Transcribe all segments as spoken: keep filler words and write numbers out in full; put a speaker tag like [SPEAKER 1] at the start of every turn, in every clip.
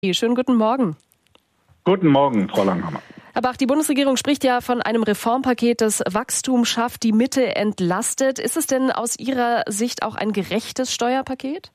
[SPEAKER 1] Schönen guten Morgen.
[SPEAKER 2] Guten Morgen, Frau Langhammer.
[SPEAKER 1] Herr Bach, die Bundesregierung spricht ja von einem Reformpaket, das Wachstum schafft, die Mitte entlastet. Ist es denn aus Ihrer Sicht auch ein gerechtes Steuerpaket?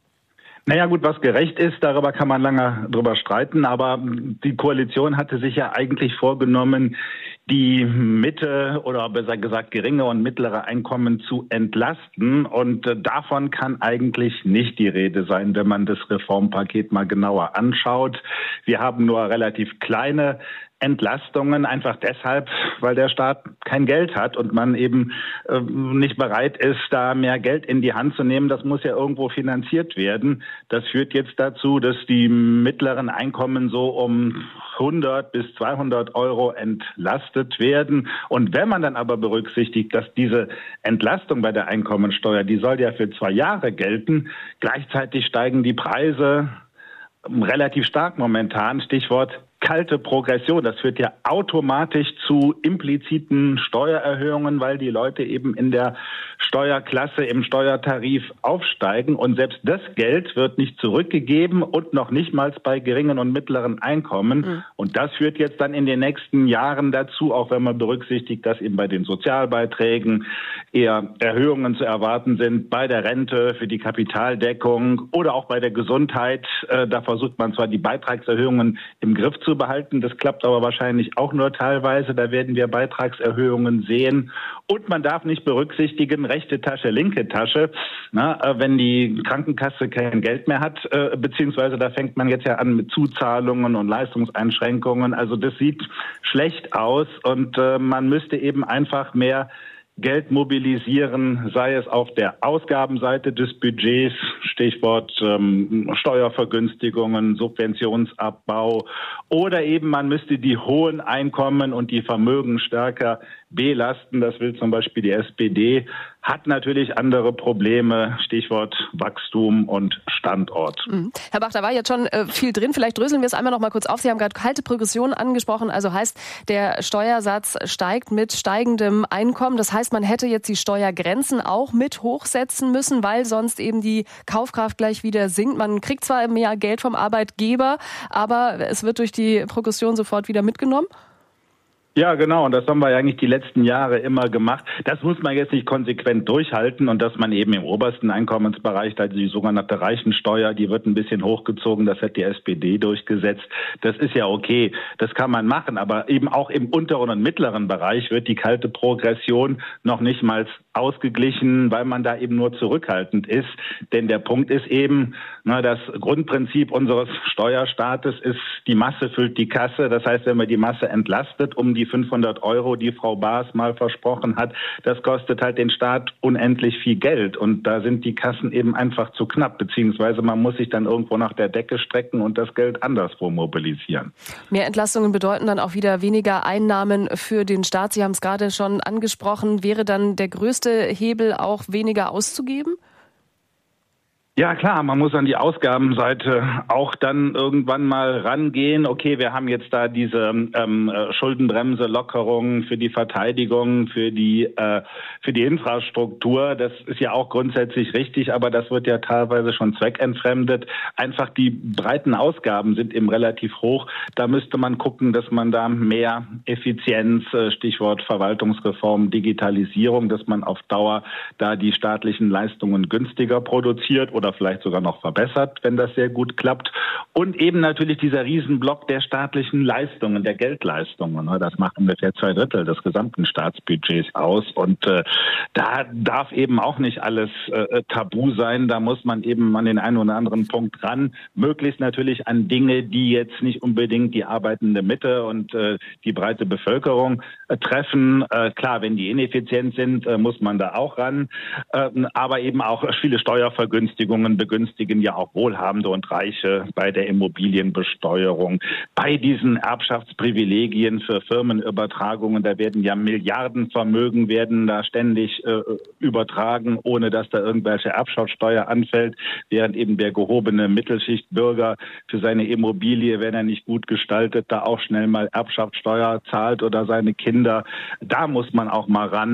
[SPEAKER 2] Naja gut, was gerecht ist, darüber kann man lange drüber streiten, aber die Koalition hatte sich ja eigentlich vorgenommen, die Mitte oder besser gesagt geringe und mittlere Einkommen zu entlasten, und davon kann eigentlich nicht die Rede sein, wenn man das Reformpaket mal genauer anschaut. Wir haben nur relativ kleine Entlastungen, einfach deshalb, weil der Staat kein Geld hat und man eben äh, nicht bereit ist, da mehr Geld in die Hand zu nehmen. Das muss ja irgendwo finanziert werden. Das führt jetzt dazu, dass die mittleren Einkommen so um hundert bis zweihundert Euro entlastet werden. Und wenn man dann aber berücksichtigt, dass diese Entlastung bei der Einkommensteuer, die soll ja für zwei Jahre gelten, gleichzeitig steigen die Preise relativ stark momentan, Stichwort kalte Progression. Das führt ja automatisch zu impliziten Steuererhöhungen, weil die Leute eben in der Steuerklasse, im Steuertarif aufsteigen. Und selbst das Geld wird nicht zurückgegeben und noch nicht mal bei geringen und mittleren Einkommen. Mhm. Und das führt jetzt dann in den nächsten Jahren dazu, auch wenn man berücksichtigt, dass eben bei den Sozialbeiträgen eher Erhöhungen zu erwarten sind, bei der Rente, für die Kapitaldeckung oder auch bei der Gesundheit. Äh, da versucht man zwar die Beitragserhöhungen im Griff zu behalten. Das klappt aber wahrscheinlich auch nur teilweise. Da werden wir Beitragserhöhungen sehen. Und man darf nicht berücksichtigen, rechte Tasche, linke Tasche. Na, wenn die Krankenkasse kein Geld mehr hat, äh, beziehungsweise da fängt man jetzt ja an mit Zuzahlungen und Leistungseinschränkungen. Also das sieht schlecht aus, und äh, man müsste eben einfach mehr Geld mobilisieren, sei es auf der Ausgabenseite des Budgets, Stichwort ähm, Steuervergünstigungen, Subventionsabbau, oder eben man müsste die hohen Einkommen und die Vermögen stärker belasten. Das will zum Beispiel die S P D, hat natürlich andere Probleme, Stichwort Wachstum und Standort.
[SPEAKER 1] Mhm. Herr Bach, da war jetzt schon äh, viel drin. Vielleicht dröseln wir es einmal noch mal kurz auf. Sie haben gerade kalte Progression angesprochen. Also heißt, der Steuersatz steigt mit steigendem Einkommen. Das heißt, man hätte jetzt die Steuergrenzen auch mit hochsetzen müssen, weil sonst eben die Kaufkraft gleich wieder sinkt. Man kriegt zwar mehr Geld vom Arbeitgeber, aber es wird durch die Progression sofort wieder mitgenommen.
[SPEAKER 2] Ja, genau. Und das haben wir ja eigentlich die letzten Jahre immer gemacht. Das muss man jetzt nicht konsequent durchhalten, und dass man eben im obersten Einkommensbereich, da die sogenannte Reichensteuer, die wird ein bisschen hochgezogen. Das hat die S P D durchgesetzt. Das ist ja okay. Das kann man machen. Aber eben auch im unteren und mittleren Bereich wird die kalte Progression noch nicht mal ausgeglichen, weil man da eben nur zurückhaltend ist. Denn der Punkt ist eben, na, das Grundprinzip unseres Steuerstaates ist, die Masse füllt die Kasse. Das heißt, wenn man die Masse entlastet, um die fünfhundert Euro, die Frau Baas mal versprochen hat, das kostet halt den Staat unendlich viel Geld. Und da sind die Kassen eben einfach zu knapp, beziehungsweise man muss sich dann irgendwo nach der Decke strecken und das Geld anderswo mobilisieren.
[SPEAKER 1] Mehr Entlastungen bedeuten dann auch wieder weniger Einnahmen für den Staat. Sie haben es gerade schon angesprochen. Wäre dann der größte Hebel auch weniger auszugeben?
[SPEAKER 2] Ja klar, man muss an die Ausgabenseite auch dann irgendwann mal rangehen. Okay, wir haben jetzt da diese ähm, Schuldenbremse, Lockerung für die Verteidigung, für die äh, für die Infrastruktur. Das ist ja auch grundsätzlich richtig, aber das wird ja teilweise schon zweckentfremdet. Einfach die breiten Ausgaben sind eben relativ hoch. Da müsste man gucken, dass man da mehr Effizienz, Stichwort Verwaltungsreform, Digitalisierung, dass man auf Dauer da die staatlichen Leistungen günstiger produziert oder vielleicht sogar noch verbessert, wenn das sehr gut klappt. Und eben natürlich dieser Riesenblock der staatlichen Leistungen, der Geldleistungen. Das macht ungefähr zwei Drittel des gesamten Staatsbudgets aus. Und äh, da darf eben auch nicht alles äh, tabu sein. Da muss man eben an den einen oder anderen Punkt ran. Möglichst natürlich an Dinge, die jetzt nicht unbedingt die arbeitende Mitte und äh, die breite Bevölkerung äh, treffen. Äh, klar, wenn die ineffizient sind, äh, muss man da auch ran. Äh, aber eben auch viele Steuervergünstigungen begünstigen ja auch Wohlhabende und Reiche bei der Immobilienbesteuerung, bei diesen Erbschaftsprivilegien für Firmenübertragungen. Da werden ja Milliardenvermögen werden da ständig äh, übertragen, ohne dass da irgendwelche Erbschaftssteuer anfällt, während eben der gehobene Mittelschichtbürger für seine Immobilie, wenn er nicht gut gestaltet, da auch schnell mal Erbschaftssteuer zahlt oder seine Kinder. Da muss man auch mal ran.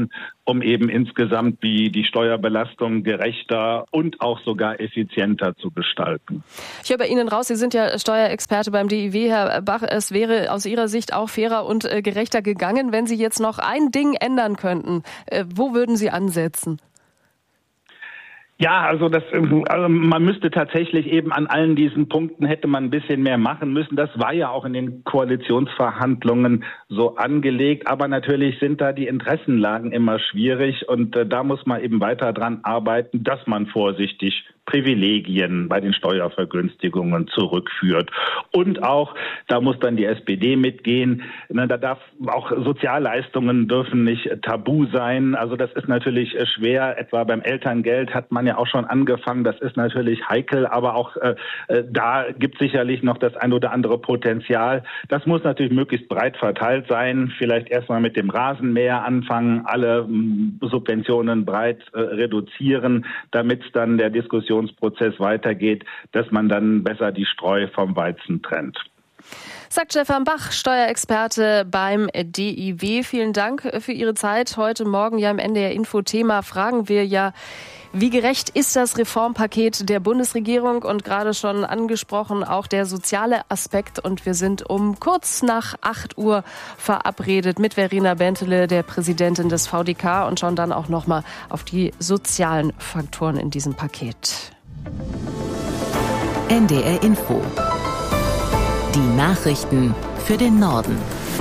[SPEAKER 2] um eben insgesamt die, die Steuerbelastung gerechter und auch sogar effizienter zu gestalten.
[SPEAKER 1] Ich höre bei Ihnen raus, Sie sind ja Steuerexperte beim D I W, Herr Bach. Es wäre aus Ihrer Sicht auch fairer und äh, gerechter gegangen, wenn Sie jetzt noch ein Ding ändern könnten. Äh, wo würden Sie ansetzen?
[SPEAKER 2] Ja, also das, also man müsste tatsächlich eben an allen diesen Punkten hätte man ein bisschen mehr machen müssen. Das war ja auch in den Koalitionsverhandlungen so angelegt. Aber natürlich sind da die Interessenlagen immer schwierig und äh, da muss man eben weiter dran arbeiten, dass man vorsichtig Privilegien bei den Steuervergünstigungen zurückführt. Und auch, da muss dann die S P D mitgehen, da darf auch Sozialleistungen dürfen nicht tabu sein. Also das ist natürlich schwer. Etwa beim Elterngeld hat man ja auch schon angefangen. Das ist natürlich heikel, aber auch äh, da gibt sicherlich noch das ein oder andere Potenzial. Das muss natürlich möglichst breit verteilt sein. Vielleicht erstmal mit dem Rasenmäher anfangen, alle m, Subventionen breit äh, reduzieren, damit es dann der Diskussion Prozess weitergeht, dass man dann besser die Spreu vom Weizen trennt.
[SPEAKER 1] Sagt Stefan Bach, Steuerexperte beim D I W. Vielen Dank für Ihre Zeit. Heute Morgen ja im N D R-Info-Thema fragen wir ja, wie gerecht ist das Reformpaket der Bundesregierung? Und gerade schon angesprochen auch der soziale Aspekt. Und wir sind um kurz nach acht Uhr verabredet mit Verena Bentele, der Präsidentin des V D K, und schauen dann auch nochmal auf die sozialen Faktoren in diesem Paket.
[SPEAKER 3] N D R-Info. Die Nachrichten für den Norden.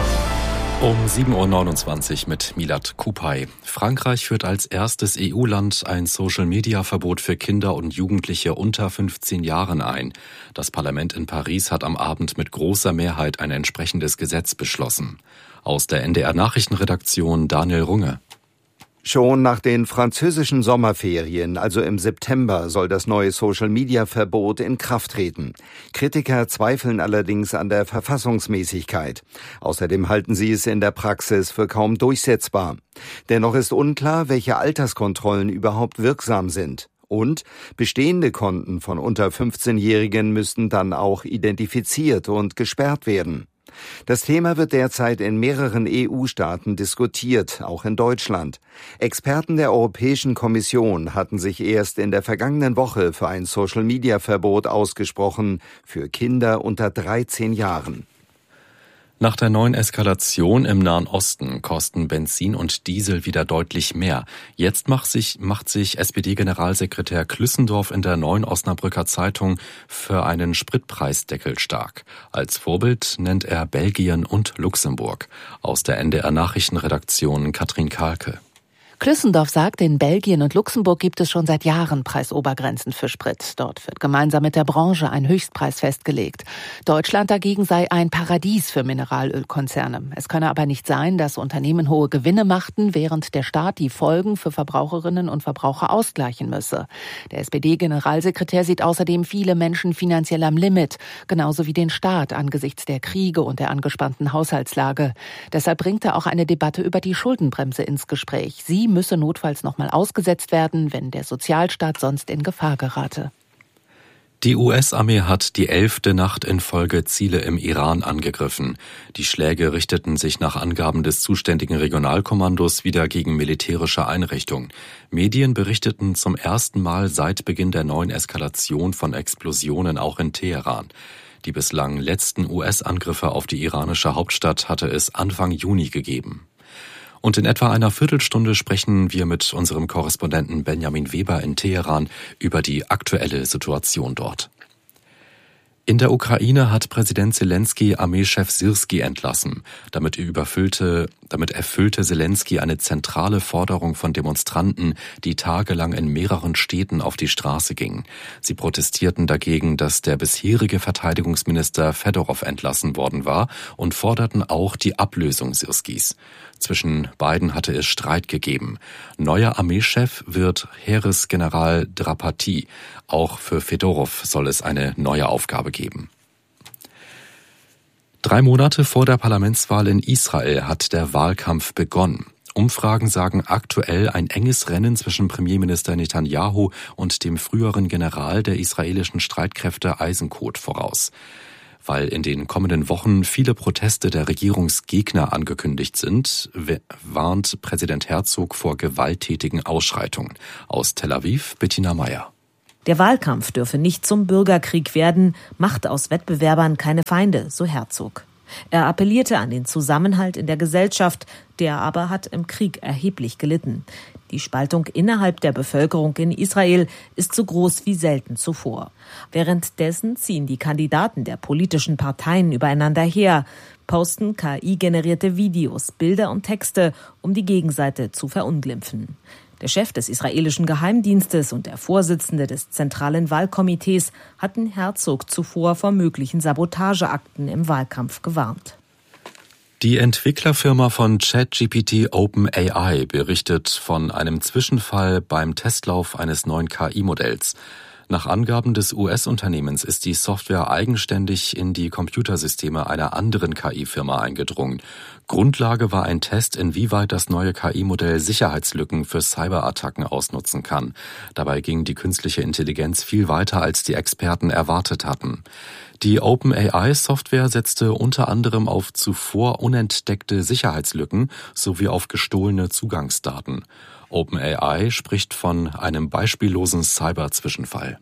[SPEAKER 4] Um sieben Uhr neunundzwanzig mit Milad Kupay. Frankreich führt als erstes E U-Land ein Social-Media-Verbot für Kinder und Jugendliche unter fünfzehn Jahren ein. Das Parlament in Paris hat am Abend mit großer Mehrheit ein entsprechendes Gesetz beschlossen. Aus der N D R-Nachrichtenredaktion Daniel Runge.
[SPEAKER 5] Schon nach den französischen Sommerferien, also im September, soll das neue Social-Media-Verbot in Kraft treten. Kritiker zweifeln allerdings an der Verfassungsmäßigkeit. Außerdem halten sie es in der Praxis für kaum durchsetzbar. Dennoch ist unklar, welche Alterskontrollen überhaupt wirksam sind. Und bestehende Konten von unter fünfzehnjährigen müssten dann auch identifiziert und gesperrt werden. Das Thema wird derzeit in mehreren E U-Staaten diskutiert, auch in Deutschland. Experten der Europäischen Kommission hatten sich erst in der vergangenen Woche für ein Social-Media-Verbot ausgesprochen für Kinder unter dreizehn Jahren.
[SPEAKER 4] Nach der neuen Eskalation im Nahen Osten kosten Benzin und Diesel wieder deutlich mehr. Jetzt macht sich, macht sich S P D-Generalsekretär Klüssendorf in der Neuen Osnabrücker Zeitung für einen Spritpreisdeckel stark. Als Vorbild nennt er Belgien und Luxemburg. Aus der N D R-Nachrichtenredaktion Katrin Kahlke.
[SPEAKER 3] Klüssendorf sagt, in Belgien und Luxemburg gibt es schon seit Jahren Preisobergrenzen für Sprit. Dort wird gemeinsam mit der Branche ein Höchstpreis festgelegt. Deutschland dagegen sei ein Paradies für Mineralölkonzerne. Es könne aber nicht sein, dass Unternehmen hohe Gewinne machten, während der Staat die Folgen für Verbraucherinnen und Verbraucher ausgleichen müsse. Der S P D-Generalsekretär sieht außerdem viele Menschen finanziell am Limit, genauso wie den Staat angesichts der Kriege und der angespannten Haushaltslage. Deshalb bringt er auch eine Debatte über die Schuldenbremse ins Gespräch. Sie müsse notfalls nochmal ausgesetzt werden, wenn der Sozialstaat sonst in Gefahr gerate.
[SPEAKER 4] Die U S-Armee hat die elfte Nacht in Folge Ziele im Iran angegriffen. Die Schläge richteten sich nach Angaben des zuständigen Regionalkommandos wieder gegen militärische Einrichtungen. Medien berichteten zum ersten Mal seit Beginn der neuen Eskalation von Explosionen auch in Teheran. Die bislang letzten U S-Angriffe auf die iranische Hauptstadt hatte es Anfang Juni gegeben. Und in etwa einer Viertelstunde sprechen wir mit unserem Korrespondenten Benjamin Weber in Teheran über die aktuelle Situation dort. In der Ukraine hat Präsident Selenskyj Armeechef Syrskij entlassen. Damit überfüllte, damit erfüllte Selenskyj eine zentrale Forderung von Demonstranten, die tagelang in mehreren Städten auf die Straße gingen. Sie protestierten dagegen, dass der bisherige Verteidigungsminister Fedorov entlassen worden war und forderten auch die Ablösung Syrskijs. Zwischen beiden hatte es Streit gegeben. Neuer Armeechef wird Heeresgeneral Drapati. Auch für Fedorov soll es eine neue Aufgabe geben. Drei Monate vor der Parlamentswahl in Israel hat der Wahlkampf begonnen. Umfragen sagen aktuell ein enges Rennen zwischen Premierminister Netanyahu und dem früheren General der israelischen Streitkräfte Eisenkot voraus. Weil in den kommenden Wochen viele Proteste der Regierungsgegner angekündigt sind, warnt Präsident Herzog vor gewalttätigen Ausschreitungen. Aus Tel Aviv, Bettina Meyer.
[SPEAKER 6] Der Wahlkampf dürfe nicht zum Bürgerkrieg werden, macht aus Wettbewerbern keine Feinde, so Herzog. Er appellierte an den Zusammenhalt in der Gesellschaft, der aber hat im Krieg erheblich gelitten. Die Spaltung innerhalb der Bevölkerung in Israel ist so groß wie selten zuvor. Währenddessen ziehen die Kandidaten der politischen Parteien übereinander her, posten K I-generierte Videos, Bilder und Texte, um die Gegenseite zu verunglimpfen. Der Chef des israelischen Geheimdienstes und der Vorsitzende des Zentralen Wahlkomitees hatten Herzog zuvor vor möglichen Sabotageakten im Wahlkampf gewarnt.
[SPEAKER 4] Die Entwicklerfirma von ChatGPT OpenAI berichtet von einem Zwischenfall beim Testlauf eines neuen K I-Modells. Nach Angaben des U S-Unternehmens ist die Software eigenständig in die Computersysteme einer anderen K I-Firma eingedrungen. Grundlage war ein Test, inwieweit das neue K I-Modell Sicherheitslücken für Cyberattacken ausnutzen kann. Dabei ging die künstliche Intelligenz viel weiter, als die Experten erwartet hatten. Die OpenAI-Software setzte unter anderem auf zuvor unentdeckte Sicherheitslücken sowie auf gestohlene Zugangsdaten. OpenAI spricht von einem beispiellosen Cyber-Zwischenfall.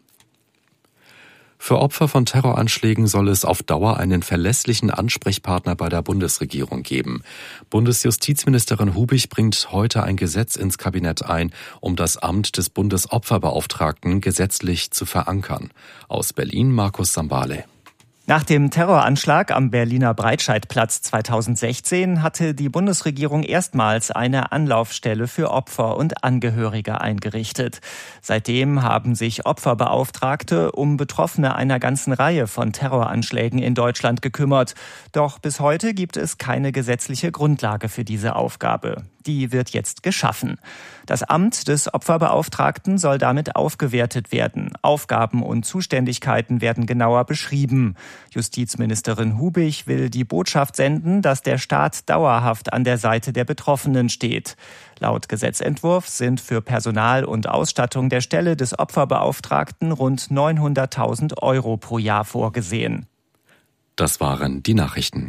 [SPEAKER 4] Für Opfer von Terroranschlägen soll es auf Dauer einen verlässlichen Ansprechpartner bei der Bundesregierung geben. Bundesjustizministerin Hubig bringt heute ein Gesetz ins Kabinett ein, um das Amt des Bundesopferbeauftragten gesetzlich zu verankern. Aus Berlin Markus Sambale.
[SPEAKER 7] Nach dem Terroranschlag am Berliner Breitscheidplatz zweitausendsechzehn hatte die Bundesregierung erstmals eine Anlaufstelle für Opfer und Angehörige eingerichtet. Seitdem haben sich Opferbeauftragte um Betroffene einer ganzen Reihe von Terroranschlägen in Deutschland gekümmert. Doch bis heute gibt es keine gesetzliche Grundlage für diese Aufgabe. Die wird jetzt geschaffen. Das Amt des Opferbeauftragten soll damit aufgewertet werden. Aufgaben und Zuständigkeiten werden genauer beschrieben. Justizministerin Hubig will die Botschaft senden, dass der Staat dauerhaft an der Seite der Betroffenen steht. Laut Gesetzentwurf sind für Personal und Ausstattung der Stelle des Opferbeauftragten rund neunhunderttausend Euro pro Jahr vorgesehen.
[SPEAKER 4] Das waren die Nachrichten.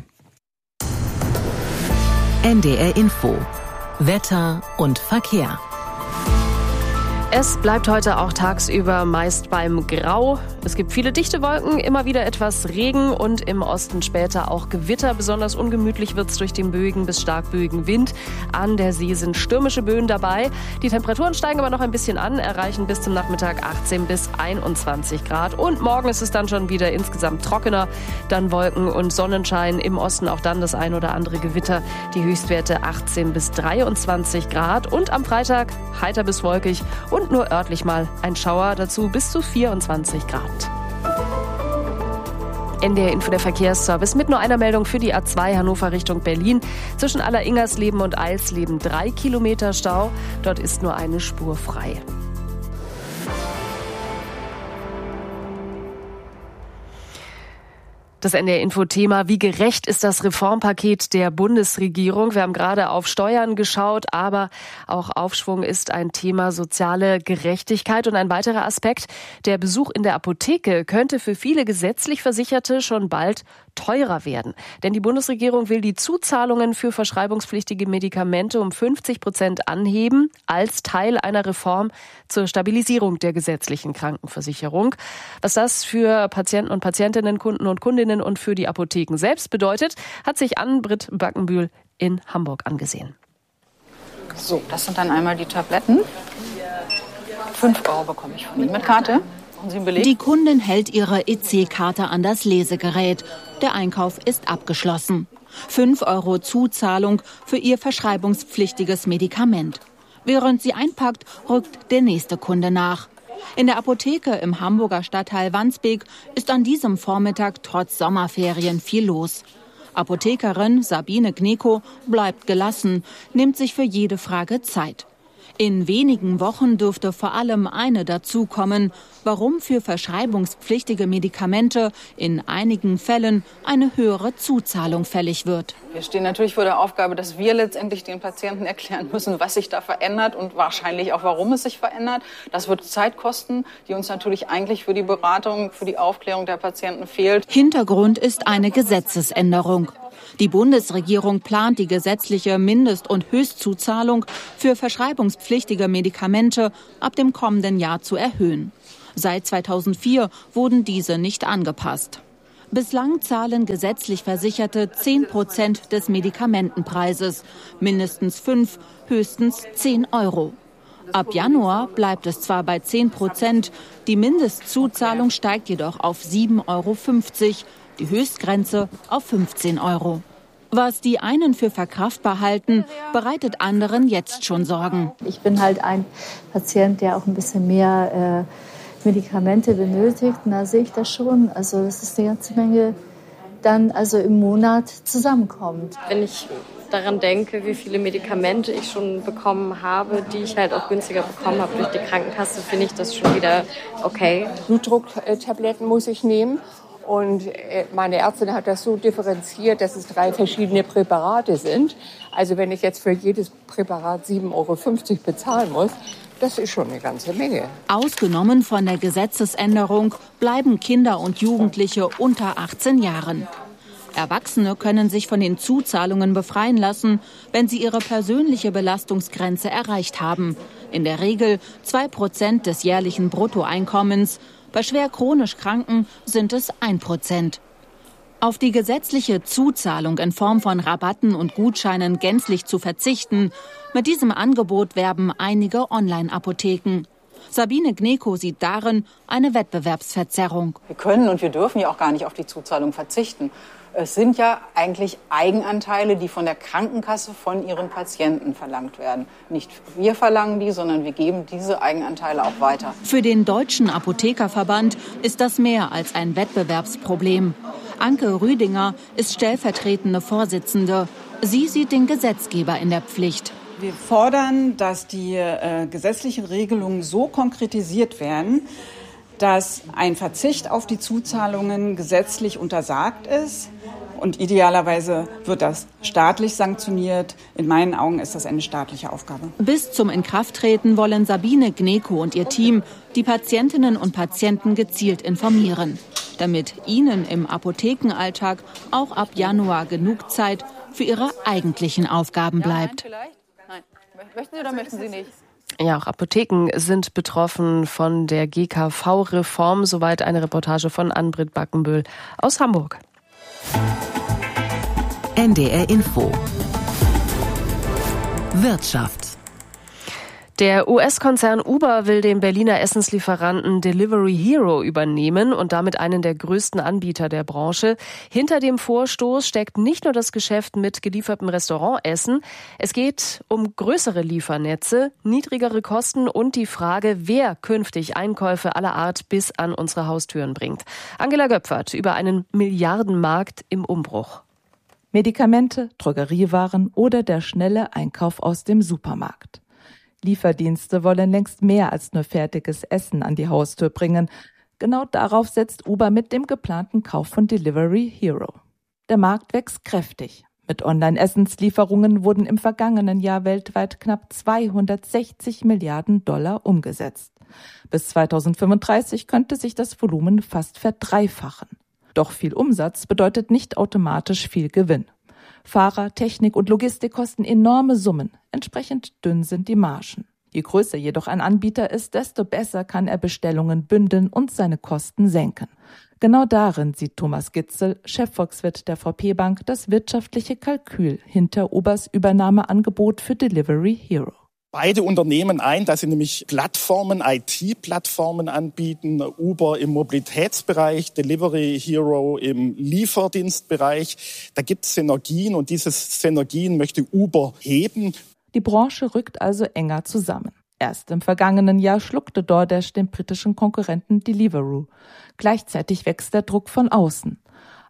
[SPEAKER 3] N D R Info. Wetter und Verkehr.
[SPEAKER 1] Es bleibt heute auch tagsüber meist beim Grau. Es gibt viele dichte Wolken, immer wieder etwas Regen und im Osten später auch Gewitter. Besonders ungemütlich wird es durch den böigen bis stark böigen Wind. An der See sind stürmische Böen dabei. Die Temperaturen steigen aber noch ein bisschen an, erreichen bis zum Nachmittag achtzehn bis einundzwanzig Grad. Und morgen ist es dann schon wieder insgesamt trockener. Dann Wolken und Sonnenschein, im Osten auch dann das ein oder andere Gewitter. Die Höchstwerte achtzehn bis dreiundzwanzig Grad. Und am Freitag heiter bis wolkig und nur örtlich mal ein Schauer, dazu bis zu vierundzwanzig Grad. N D R Info, der Verkehrsservice mit nur einer Meldung für die A zwei Hannover Richtung Berlin. Zwischen Alleringersleben und Eilsleben drei Kilometer Stau. Dort ist nur eine Spur frei. Das N D R-Info-Thema: Wie gerecht ist das Reformpaket der Bundesregierung? Wir haben gerade auf Steuern geschaut, aber auch Aufschwung ist ein Thema soziale Gerechtigkeit. Und ein weiterer Aspekt: Der Besuch in der Apotheke könnte für viele gesetzlich Versicherte schon bald teurer werden. Denn die Bundesregierung will die Zuzahlungen für verschreibungspflichtige Medikamente um fünfzig Prozent anheben, als Teil einer Reform zur Stabilisierung der gesetzlichen Krankenversicherung. Was das für Patienten und Patientinnen, Kunden und Kundinnen und für die Apotheken selbst bedeutet, hat sich Ann-Britt Backenbühl in Hamburg angesehen.
[SPEAKER 8] So, das sind dann einmal die Tabletten. Fünf Euro bekomme ich von Ihnen mit Karte.
[SPEAKER 9] Die Kundin hält ihre E C-Karte an das Lesegerät. Der Einkauf ist abgeschlossen. Fünf Euro Zuzahlung für ihr verschreibungspflichtiges Medikament. Während sie einpackt, rückt der nächste Kunde nach. In der Apotheke im Hamburger Stadtteil Wandsbek ist an diesem Vormittag trotz Sommerferien viel los. Apothekerin Sabine Gneko bleibt gelassen, nimmt sich für jede Frage Zeit. In wenigen Wochen dürfte vor allem eine dazukommen, warum für verschreibungspflichtige Medikamente in einigen Fällen eine höhere Zuzahlung fällig wird.
[SPEAKER 8] Wir stehen natürlich vor der Aufgabe, dass wir letztendlich den Patienten erklären müssen, was sich da verändert und wahrscheinlich auch, warum es sich verändert. Das wird Zeit kosten, die uns natürlich eigentlich für die Beratung, für die Aufklärung der Patienten fehlt.
[SPEAKER 9] Hintergrund ist eine Gesetzesänderung. Die Bundesregierung plant die gesetzliche Mindest- und Höchstzuzahlung für verschreibungspflichtige Medikamente ab dem kommenden Jahr zu erhöhen. Seit zweitausendvier wurden diese nicht angepasst. Bislang zahlen gesetzlich Versicherte zehn Prozent des Medikamentenpreises, mindestens fünf, höchstens zehn Euro. Ab Januar bleibt es zwar bei zehn Prozent, die Mindestzuzahlung steigt jedoch auf sieben Euro fünfzig, die Höchstgrenze auf fünfzehn Euro. Was die einen für verkraftbar halten, bereitet anderen jetzt schon Sorgen.
[SPEAKER 10] Ich bin halt ein Patient, der auch ein bisschen mehr äh, Medikamente benötigt. Und da sehe ich das schon. Also das ist eine ganze Menge dann also im Monat zusammenkommt.
[SPEAKER 11] Wenn ich daran denke, wie viele Medikamente ich schon bekommen habe, die ich halt auch günstiger bekommen habe durch die Krankenkasse, finde ich das schon wieder okay.
[SPEAKER 12] Blutdrucktabletten muss ich nehmen. Und meine Ärztin hat das so differenziert, dass es drei verschiedene Präparate sind. Also wenn ich jetzt für jedes Präparat sieben Euro fünfzig bezahlen muss, das ist schon eine ganze Menge.
[SPEAKER 9] Ausgenommen von der Gesetzesänderung bleiben Kinder und Jugendliche unter achtzehn Jahren. Erwachsene können sich von den Zuzahlungen befreien lassen, wenn sie ihre persönliche Belastungsgrenze erreicht haben. In der Regel zwei Prozent des jährlichen Bruttoeinkommens. Bei schwer chronisch Kranken sind es ein Prozent. Auf die gesetzliche Zuzahlung in Form von Rabatten und Gutscheinen gänzlich zu verzichten, mit diesem Angebot werben einige Online-Apotheken. Sabine Gneko sieht darin eine Wettbewerbsverzerrung.
[SPEAKER 8] Wir können und wir dürfen ja auch gar nicht auf die Zuzahlung verzichten. Es sind ja eigentlich Eigenanteile, die von der Krankenkasse von ihren Patienten verlangt werden. Nicht wir verlangen die, sondern wir geben diese Eigenanteile auch weiter.
[SPEAKER 9] Für den Deutschen Apothekerverband ist das mehr als ein Wettbewerbsproblem. Anke Rüdinger ist stellvertretende Vorsitzende. Sie sieht den Gesetzgeber in der Pflicht.
[SPEAKER 13] Wir fordern, dass die äh, gesetzlichen Regelungen so konkretisiert werden, dass ein Verzicht auf die Zuzahlungen gesetzlich untersagt ist. Und idealerweise wird das staatlich sanktioniert. In meinen Augen ist das eine staatliche Aufgabe.
[SPEAKER 9] Bis zum Inkrafttreten wollen Sabine Gneko und ihr Team die Patientinnen und Patienten gezielt informieren, damit ihnen im Apothekenalltag auch ab Januar genug Zeit für ihre eigentlichen Aufgaben bleibt.
[SPEAKER 8] Ja, nein, nein. Möchten Sie oder möchten Sie nicht?
[SPEAKER 1] Ja, auch Apotheken sind betroffen von der G K V-Reform. Soweit eine Reportage von Ann-Britt Backenbühl aus Hamburg.
[SPEAKER 3] N D R Info Wirtschaft.
[SPEAKER 1] Der U S-Konzern Uber will den Berliner Essenslieferanten Delivery Hero übernehmen und damit einen der größten Anbieter der Branche. Hinter dem Vorstoß steckt nicht nur das Geschäft mit geliefertem Restaurantessen. Es geht um größere Liefernetze, niedrigere Kosten und die Frage, wer künftig Einkäufe aller Art bis an unsere Haustüren bringt. Angela Göpfert über einen Milliardenmarkt im Umbruch.
[SPEAKER 14] Medikamente, Drogeriewaren oder der schnelle Einkauf aus dem Supermarkt. Lieferdienste wollen längst mehr als nur fertiges Essen an die Haustür bringen. Genau darauf setzt Uber mit dem geplanten Kauf von Delivery Hero. Der Markt wächst kräftig. Mit Online-Essenslieferungen wurden im vergangenen Jahr weltweit knapp zweihundertsechzig Milliarden Dollar umgesetzt. Bis zweitausendfünfunddreißig könnte sich das Volumen fast verdreifachen. Doch viel Umsatz bedeutet nicht automatisch viel Gewinn. Fahrer, Technik und Logistik kosten enorme Summen. Entsprechend dünn sind die Margen. Je größer jedoch ein Anbieter ist, desto besser kann er Bestellungen bündeln und seine Kosten senken. Genau darin sieht Thomas Gitzel, Chefvolkswirt der V P Bank, das wirtschaftliche Kalkül hinter Ubers Übernahmeangebot für Delivery Hero.
[SPEAKER 15] Beide Unternehmen ein, dass sie nämlich Plattformen, I T-Plattformen anbieten, Uber im Mobilitätsbereich, Delivery Hero im Lieferdienstbereich. Da gibt es Synergien und diese Synergien möchte Uber heben.
[SPEAKER 14] Die Branche rückt also enger zusammen. Erst im vergangenen Jahr schluckte DoorDash den britischen Konkurrenten Deliveroo. Gleichzeitig wächst der Druck von außen.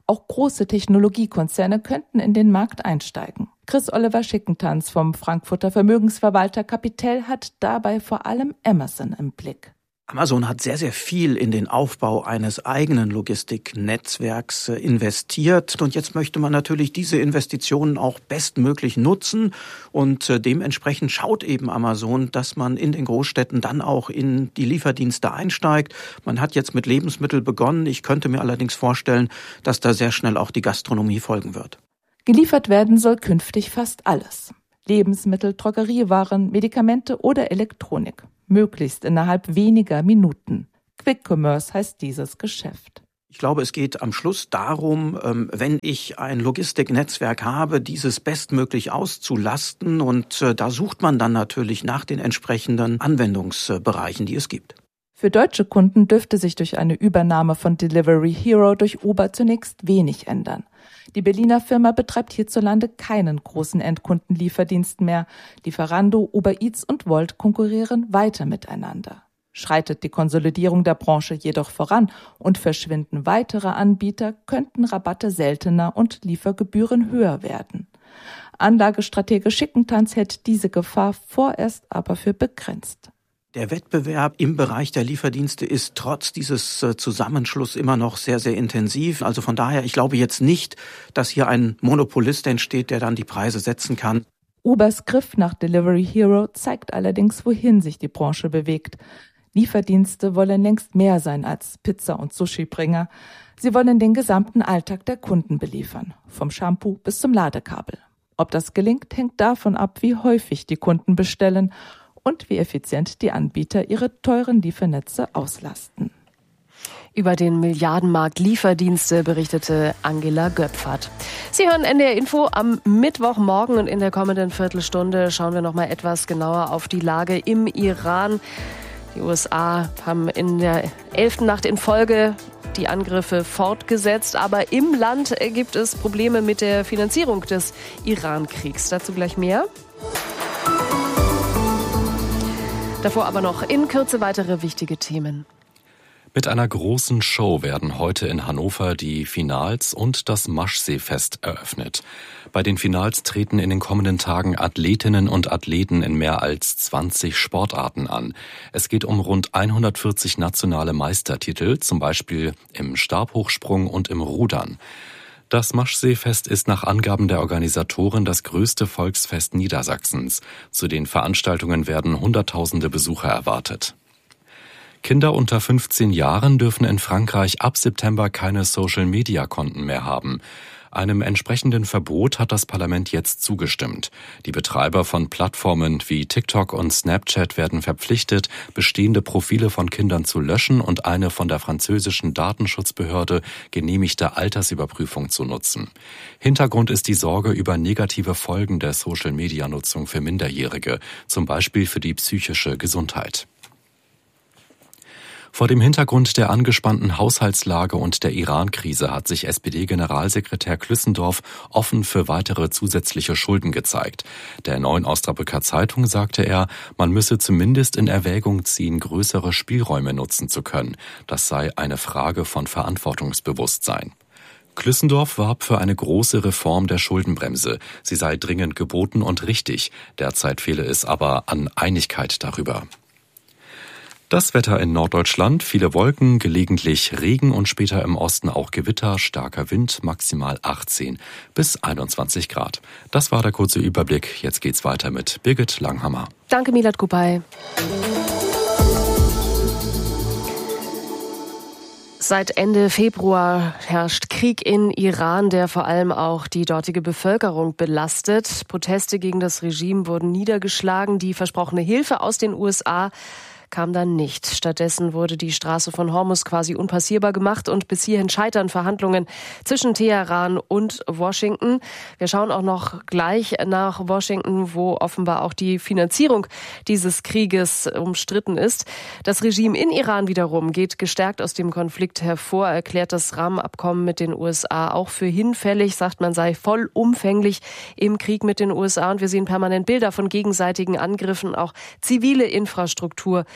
[SPEAKER 14] Auch große Technologiekonzerne könnten in den Markt einsteigen. Chris Oliver Schickentanz vom Frankfurter Vermögensverwalter Capitel hat dabei vor allem Amazon im Blick.
[SPEAKER 16] Amazon hat sehr, sehr viel in den Aufbau eines eigenen Logistiknetzwerks investiert. Und jetzt möchte man natürlich diese Investitionen auch bestmöglich nutzen. Und dementsprechend schaut eben Amazon, dass man in den Großstädten dann auch in die Lieferdienste einsteigt. Man hat jetzt mit Lebensmitteln begonnen. Ich könnte mir allerdings vorstellen, dass da sehr schnell auch die Gastronomie folgen wird.
[SPEAKER 14] Geliefert werden soll künftig fast alles. Lebensmittel, Drogeriewaren, Medikamente oder Elektronik. Möglichst innerhalb weniger Minuten. Quick Commerce heißt dieses Geschäft.
[SPEAKER 16] Ich glaube, es geht am Schluss darum, wenn ich ein Logistiknetzwerk habe, dieses bestmöglich auszulasten. Und da sucht man dann natürlich nach den entsprechenden Anwendungsbereichen, die es gibt.
[SPEAKER 14] Für deutsche Kunden dürfte sich durch eine Übernahme von Delivery Hero durch Uber zunächst wenig ändern. Die Berliner Firma betreibt hierzulande keinen großen Endkundenlieferdienst mehr. Lieferando, Uber Eats und Wolt konkurrieren weiter miteinander. Schreitet die Konsolidierung der Branche jedoch voran und verschwinden weitere Anbieter, könnten Rabatte seltener und Liefergebühren höher werden. Anlagestratege Schickentanz hält diese Gefahr vorerst aber für begrenzt.
[SPEAKER 16] Der Wettbewerb im Bereich der Lieferdienste ist trotz dieses Zusammenschlusses immer noch sehr, sehr intensiv. Also von daher, ich glaube jetzt nicht, dass hier ein Monopolist entsteht, der dann die Preise setzen kann.
[SPEAKER 14] Ubers Griff nach Delivery Hero zeigt allerdings, wohin sich die Branche bewegt. Lieferdienste wollen längst mehr sein als Pizza- und Sushi-Bringer. Sie wollen den gesamten Alltag der Kunden beliefern, vom Shampoo bis zum Ladekabel. Ob das gelingt, hängt davon ab, wie häufig die Kunden bestellen und wie effizient die Anbieter ihre teuren Liefernetze auslasten.
[SPEAKER 1] Über den Milliardenmarkt Lieferdienste berichtete Angela Göpfert. Sie hören N D R Info am Mittwochmorgen und in der kommenden Viertelstunde schauen wir noch mal etwas genauer auf die Lage im Iran. Die U S A haben in der elften Nacht in Folge die Angriffe fortgesetzt, aber im Land gibt es Probleme mit der Finanzierung des Iran-Kriegs. Dazu gleich mehr. Davor aber noch in Kürze weitere wichtige Themen.
[SPEAKER 4] Mit einer großen Show werden heute in Hannover die Finals und das Maschseefest eröffnet. Bei den Finals treten in den kommenden Tagen Athletinnen und Athleten in mehr als zwanzig Sportarten an. Es geht um rund hundertvierzig nationale Meistertitel, zum Beispiel im Stabhochsprung und im Rudern. Das Maschseefest ist nach Angaben der Organisatoren das größte Volksfest Niedersachsens. Zu den Veranstaltungen werden Hunderttausende Besucher erwartet. Kinder unter fünfzehn Jahren dürfen in Frankreich ab September keine Social-Media-Konten mehr haben. Einem entsprechenden Verbot hat das Parlament jetzt zugestimmt. Die Betreiber von Plattformen wie TikTok und Snapchat werden verpflichtet, bestehende Profile von Kindern zu löschen und eine von der französischen Datenschutzbehörde genehmigte Altersüberprüfung zu nutzen. Hintergrund ist die Sorge über negative Folgen der Social-Media-Nutzung für Minderjährige, zum Beispiel für die psychische Gesundheit. Vor dem Hintergrund der angespannten Haushaltslage und der Iran-Krise hat sich S P D-Generalsekretär Klüssendorf offen für weitere zusätzliche Schulden gezeigt. Der Neuen Osnabrücker Zeitung sagte er, man müsse zumindest in Erwägung ziehen, größere Spielräume nutzen zu können. Das sei eine Frage von Verantwortungsbewusstsein. Klüssendorf warb für eine große Reform der Schuldenbremse. Sie sei dringend geboten und richtig. Derzeit fehle es aber an Einigkeit darüber. Das Wetter in Norddeutschland, viele Wolken, gelegentlich Regen und später im Osten auch Gewitter, starker Wind, maximal achtzehn bis einundzwanzig Grad. Das war der kurze Überblick. Jetzt geht's weiter mit Birgit Langhammer.
[SPEAKER 1] Danke, Milad Kupay. Seit Ende Februar herrscht Krieg in Iran, der vor allem auch die dortige Bevölkerung belastet. Proteste gegen das Regime wurden niedergeschlagen. Die versprochene Hilfe aus den U S A kam dann nicht. Stattdessen wurde die Straße von Hormuz quasi unpassierbar gemacht und bis hierhin scheitern Verhandlungen zwischen Teheran und Washington. Wir schauen auch noch gleich nach Washington, wo offenbar auch die Finanzierung dieses Krieges umstritten ist. Das Regime in Iran wiederum geht gestärkt aus dem Konflikt hervor, erklärt das Rahmenabkommen mit den U S A auch für hinfällig, sagt man sei vollumfänglich im Krieg mit den U S A und wir sehen permanent Bilder von gegenseitigen Angriffen, auch zivile Infrastruktur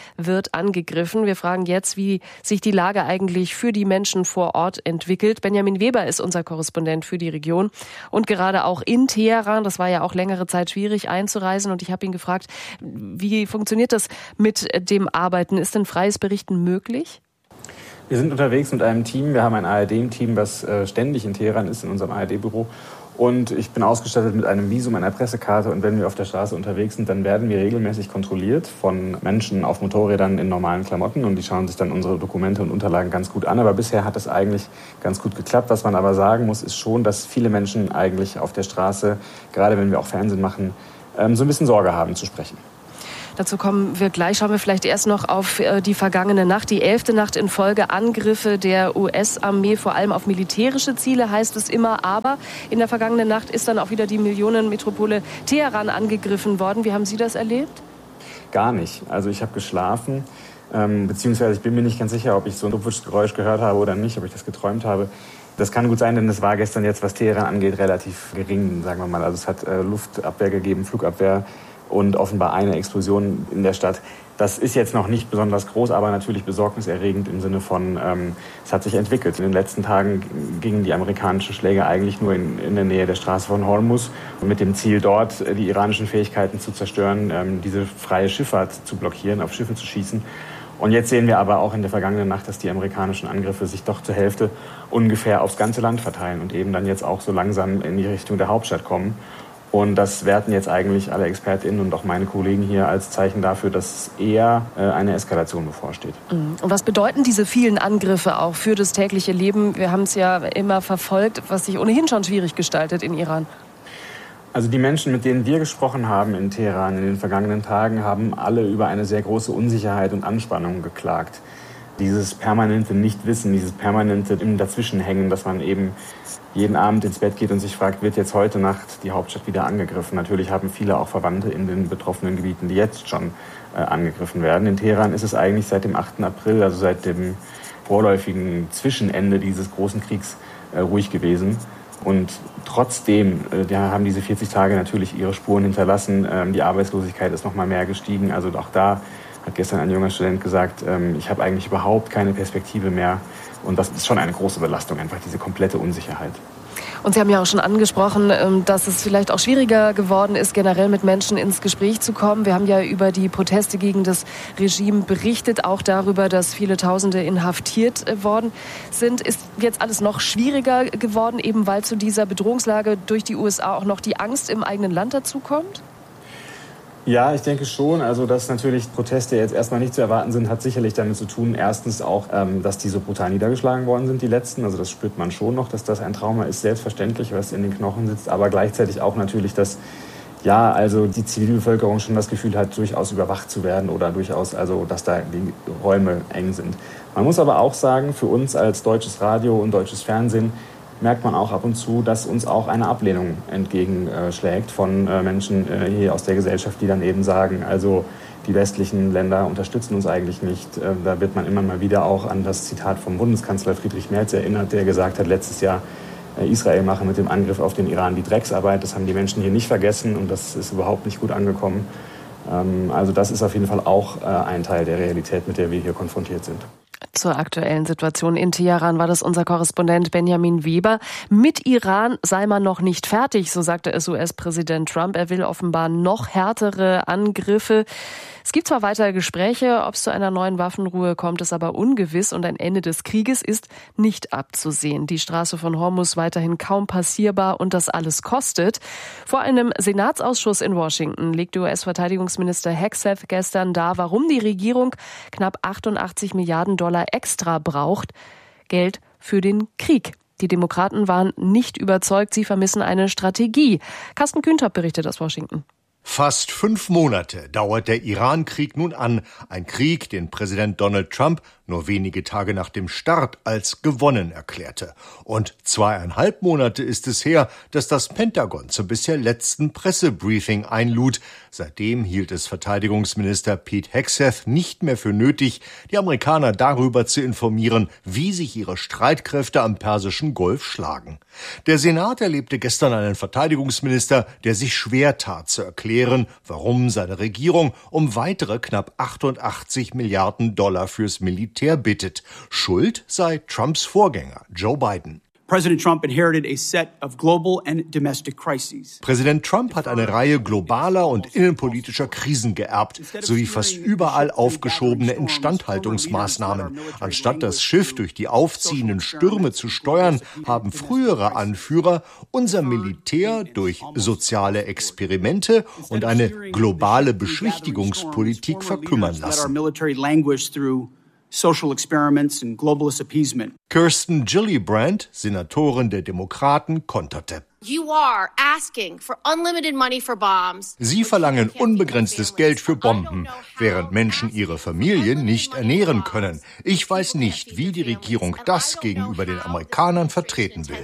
[SPEAKER 1] wird angegriffen. Wir fragen jetzt, wie sich die Lage eigentlich für die Menschen vor Ort entwickelt. Benjamin Weber ist unser Korrespondent für die Region und gerade auch in Teheran. Das war ja auch längere Zeit schwierig einzureisen und ich habe ihn gefragt, wie funktioniert das mit dem Arbeiten? Ist denn freies Berichten möglich?
[SPEAKER 17] Wir sind unterwegs mit einem Team. Wir haben ein A R D-Team, das ständig in Teheran ist, in unserem A R D-Büro. Und ich bin ausgestattet mit einem Visum, einer Pressekarte. Und wenn wir auf der Straße unterwegs sind, dann werden wir regelmäßig kontrolliert von Menschen auf Motorrädern in normalen Klamotten. Und die schauen sich dann unsere Dokumente und Unterlagen ganz gut an. Aber bisher hat es eigentlich ganz gut geklappt. Was man aber sagen muss, ist schon, dass viele Menschen eigentlich auf der Straße, gerade wenn wir auch Fernsehen machen, so ein bisschen Sorge haben zu sprechen.
[SPEAKER 1] Dazu kommen wir gleich. Schauen wir vielleicht erst noch auf die vergangene Nacht. Die elfte Nacht in Folge Angriffe der U S-Armee, vor allem auf militärische Ziele, heißt es immer. Aber in der vergangenen Nacht ist dann auch wieder die Millionenmetropole Teheran angegriffen worden. Wie haben Sie das erlebt?
[SPEAKER 17] Gar nicht. Also ich habe geschlafen, ähm, beziehungsweise ich bin mir nicht ganz sicher, ob ich so ein dumpfes Geräusch gehört habe oder nicht, ob ich das geträumt habe. Das kann gut sein, denn es war gestern jetzt, was Teheran angeht, relativ gering, sagen wir mal. Also es hat äh, Luftabwehr gegeben, Flugabwehr. Und offenbar eine Explosion in der Stadt. Das ist jetzt noch nicht besonders groß, aber natürlich besorgniserregend im Sinne von, ähm, es hat sich entwickelt. In den letzten Tagen gingen die amerikanischen Schläge eigentlich nur in, in der Nähe der Straße von Hormuz mit dem Ziel, dort die iranischen Fähigkeiten zu zerstören, ähm, diese freie Schifffahrt zu blockieren, auf Schiffe zu schießen. Und jetzt sehen wir aber auch in der vergangenen Nacht, dass die amerikanischen Angriffe sich doch zur Hälfte ungefähr aufs ganze Land verteilen und eben dann jetzt auch so langsam in die Richtung der Hauptstadt kommen. Und das werten jetzt eigentlich alle ExpertInnen und auch meine Kollegen hier als Zeichen dafür, dass eher eine Eskalation bevorsteht.
[SPEAKER 1] Und was bedeuten diese vielen Angriffe auch für das tägliche Leben? Wir haben es ja immer verfolgt, was sich ohnehin schon schwierig gestaltet in Iran.
[SPEAKER 17] Also die Menschen, mit denen wir gesprochen haben in Teheran in den vergangenen Tagen, haben alle über eine sehr große Unsicherheit und Anspannung geklagt. Dieses permanente Nichtwissen, dieses permanente im Dazwischenhängen, dass man eben jeden Abend ins Bett geht und sich fragt, wird jetzt heute Nacht die Hauptstadt wieder angegriffen? Natürlich haben viele auch Verwandte in den betroffenen Gebieten, die jetzt schon äh, angegriffen werden. In Teheran ist es eigentlich seit dem achten April, also seit dem vorläufigen Zwischenende dieses großen Kriegs, äh, ruhig gewesen. Und trotzdem äh, haben diese vierzig Tage natürlich ihre Spuren hinterlassen. Ähm, die Arbeitslosigkeit ist noch mal mehr gestiegen. Also auch da hat gestern ein junger Student gesagt, ähm, ich habe eigentlich überhaupt keine Perspektive mehr. Und das ist schon eine große Belastung, einfach diese komplette Unsicherheit.
[SPEAKER 1] Und Sie haben ja auch schon angesprochen, dass es vielleicht auch schwieriger geworden ist, generell mit Menschen ins Gespräch zu kommen. Wir haben ja über die Proteste gegen das Regime berichtet, auch darüber, dass viele Tausende inhaftiert worden sind. Ist jetzt alles noch schwieriger geworden, eben weil zu dieser Bedrohungslage durch die U S A auch noch die Angst im eigenen Land dazukommt?
[SPEAKER 17] Ja, ich denke schon. Also, dass natürlich Proteste jetzt erstmal nicht zu erwarten sind, hat sicherlich damit zu tun, erstens auch, ähm, dass die so brutal niedergeschlagen worden sind, die letzten. Also das spürt man schon noch, dass das ein Trauma ist, selbstverständlich, was in den Knochen sitzt. Aber gleichzeitig auch natürlich, dass ja, also die Zivilbevölkerung schon das Gefühl hat, durchaus überwacht zu werden oder durchaus, also dass da die Räume eng sind. Man muss aber auch sagen, für uns als deutsches Radio und deutsches Fernsehen merkt man auch ab und zu, dass uns auch eine Ablehnung entgegenschlägt von Menschen hier aus der Gesellschaft, die dann eben sagen, also die westlichen Länder unterstützen uns eigentlich nicht. Da wird man immer mal wieder auch an das Zitat vom Bundeskanzler Friedrich Merz erinnert, der gesagt hat, letztes Jahr, Israel mache mit dem Angriff auf den Iran die Drecksarbeit. Das haben die Menschen hier nicht vergessen und das ist überhaupt nicht gut angekommen. Also das ist auf jeden Fall auch ein Teil der Realität, mit der wir hier konfrontiert sind.
[SPEAKER 1] Zur aktuellen Situation in Teheran war das unser Korrespondent Benjamin Weber. Mit Iran sei man noch nicht fertig, so sagte es U S-Präsident Trump. Er will offenbar noch härtere Angriffe. Es gibt zwar weitere Gespräche, ob es zu einer neuen Waffenruhe kommt, ist aber ungewiss und ein Ende des Krieges ist nicht abzusehen. Die Straße von Hormuz weiterhin kaum passierbar und das alles kostet. Vor einem Senatsausschuss in Washington legte U S-Verteidigungsminister Hegseth gestern dar, warum die Regierung knapp achtundachtzig Milliarden Dollar extra braucht. Geld für den Krieg. Die Demokraten waren nicht überzeugt, sie vermissen eine Strategie. Carsten Kühntop berichtet aus Washington.
[SPEAKER 18] Fast fünf Monate dauert der Iran-Krieg nun an. Ein Krieg, den Präsident Donald Trump nur wenige Tage nach dem Start als gewonnen erklärte. Und zweieinhalb Monate ist es her, dass das Pentagon zum bisher letzten Pressebriefing einlud. Seitdem hielt es Verteidigungsminister Pete Hegseth nicht mehr für nötig, die Amerikaner darüber zu informieren, wie sich ihre Streitkräfte am Persischen Golf schlagen. Der Senat erlebte gestern einen Verteidigungsminister, der sich schwer tat zu erklären, erklären, warum seine Regierung um weitere knapp achtundachtzig Milliarden Dollar fürs Militär bittet. Schuld sei Trumps Vorgänger, Joe Biden.
[SPEAKER 19] President Trump inherited a set of global and domestic crises.
[SPEAKER 18] Präsident Trump hat eine Reihe globaler und innenpolitischer Krisen geerbt, sowie fast überall aufgeschobene Instandhaltungsmaßnahmen. Anstatt das Schiff durch die aufziehenden Stürme zu steuern, haben frühere Anführer unser Militär durch soziale Experimente und eine globale Beschwichtigungspolitik verkümmern lassen.
[SPEAKER 19] Social experiments and globalist appeasement.
[SPEAKER 18] Kirsten Gillibrand, Senatorin der Demokraten, konterte.
[SPEAKER 20] You are asking for unlimited money for bombs.
[SPEAKER 18] Sie verlangen unbegrenztes Geld für Bomben, während Menschen ihre Familien nicht ernähren können. Ich weiß nicht, wie die Regierung das gegenüber den Amerikanern vertreten will.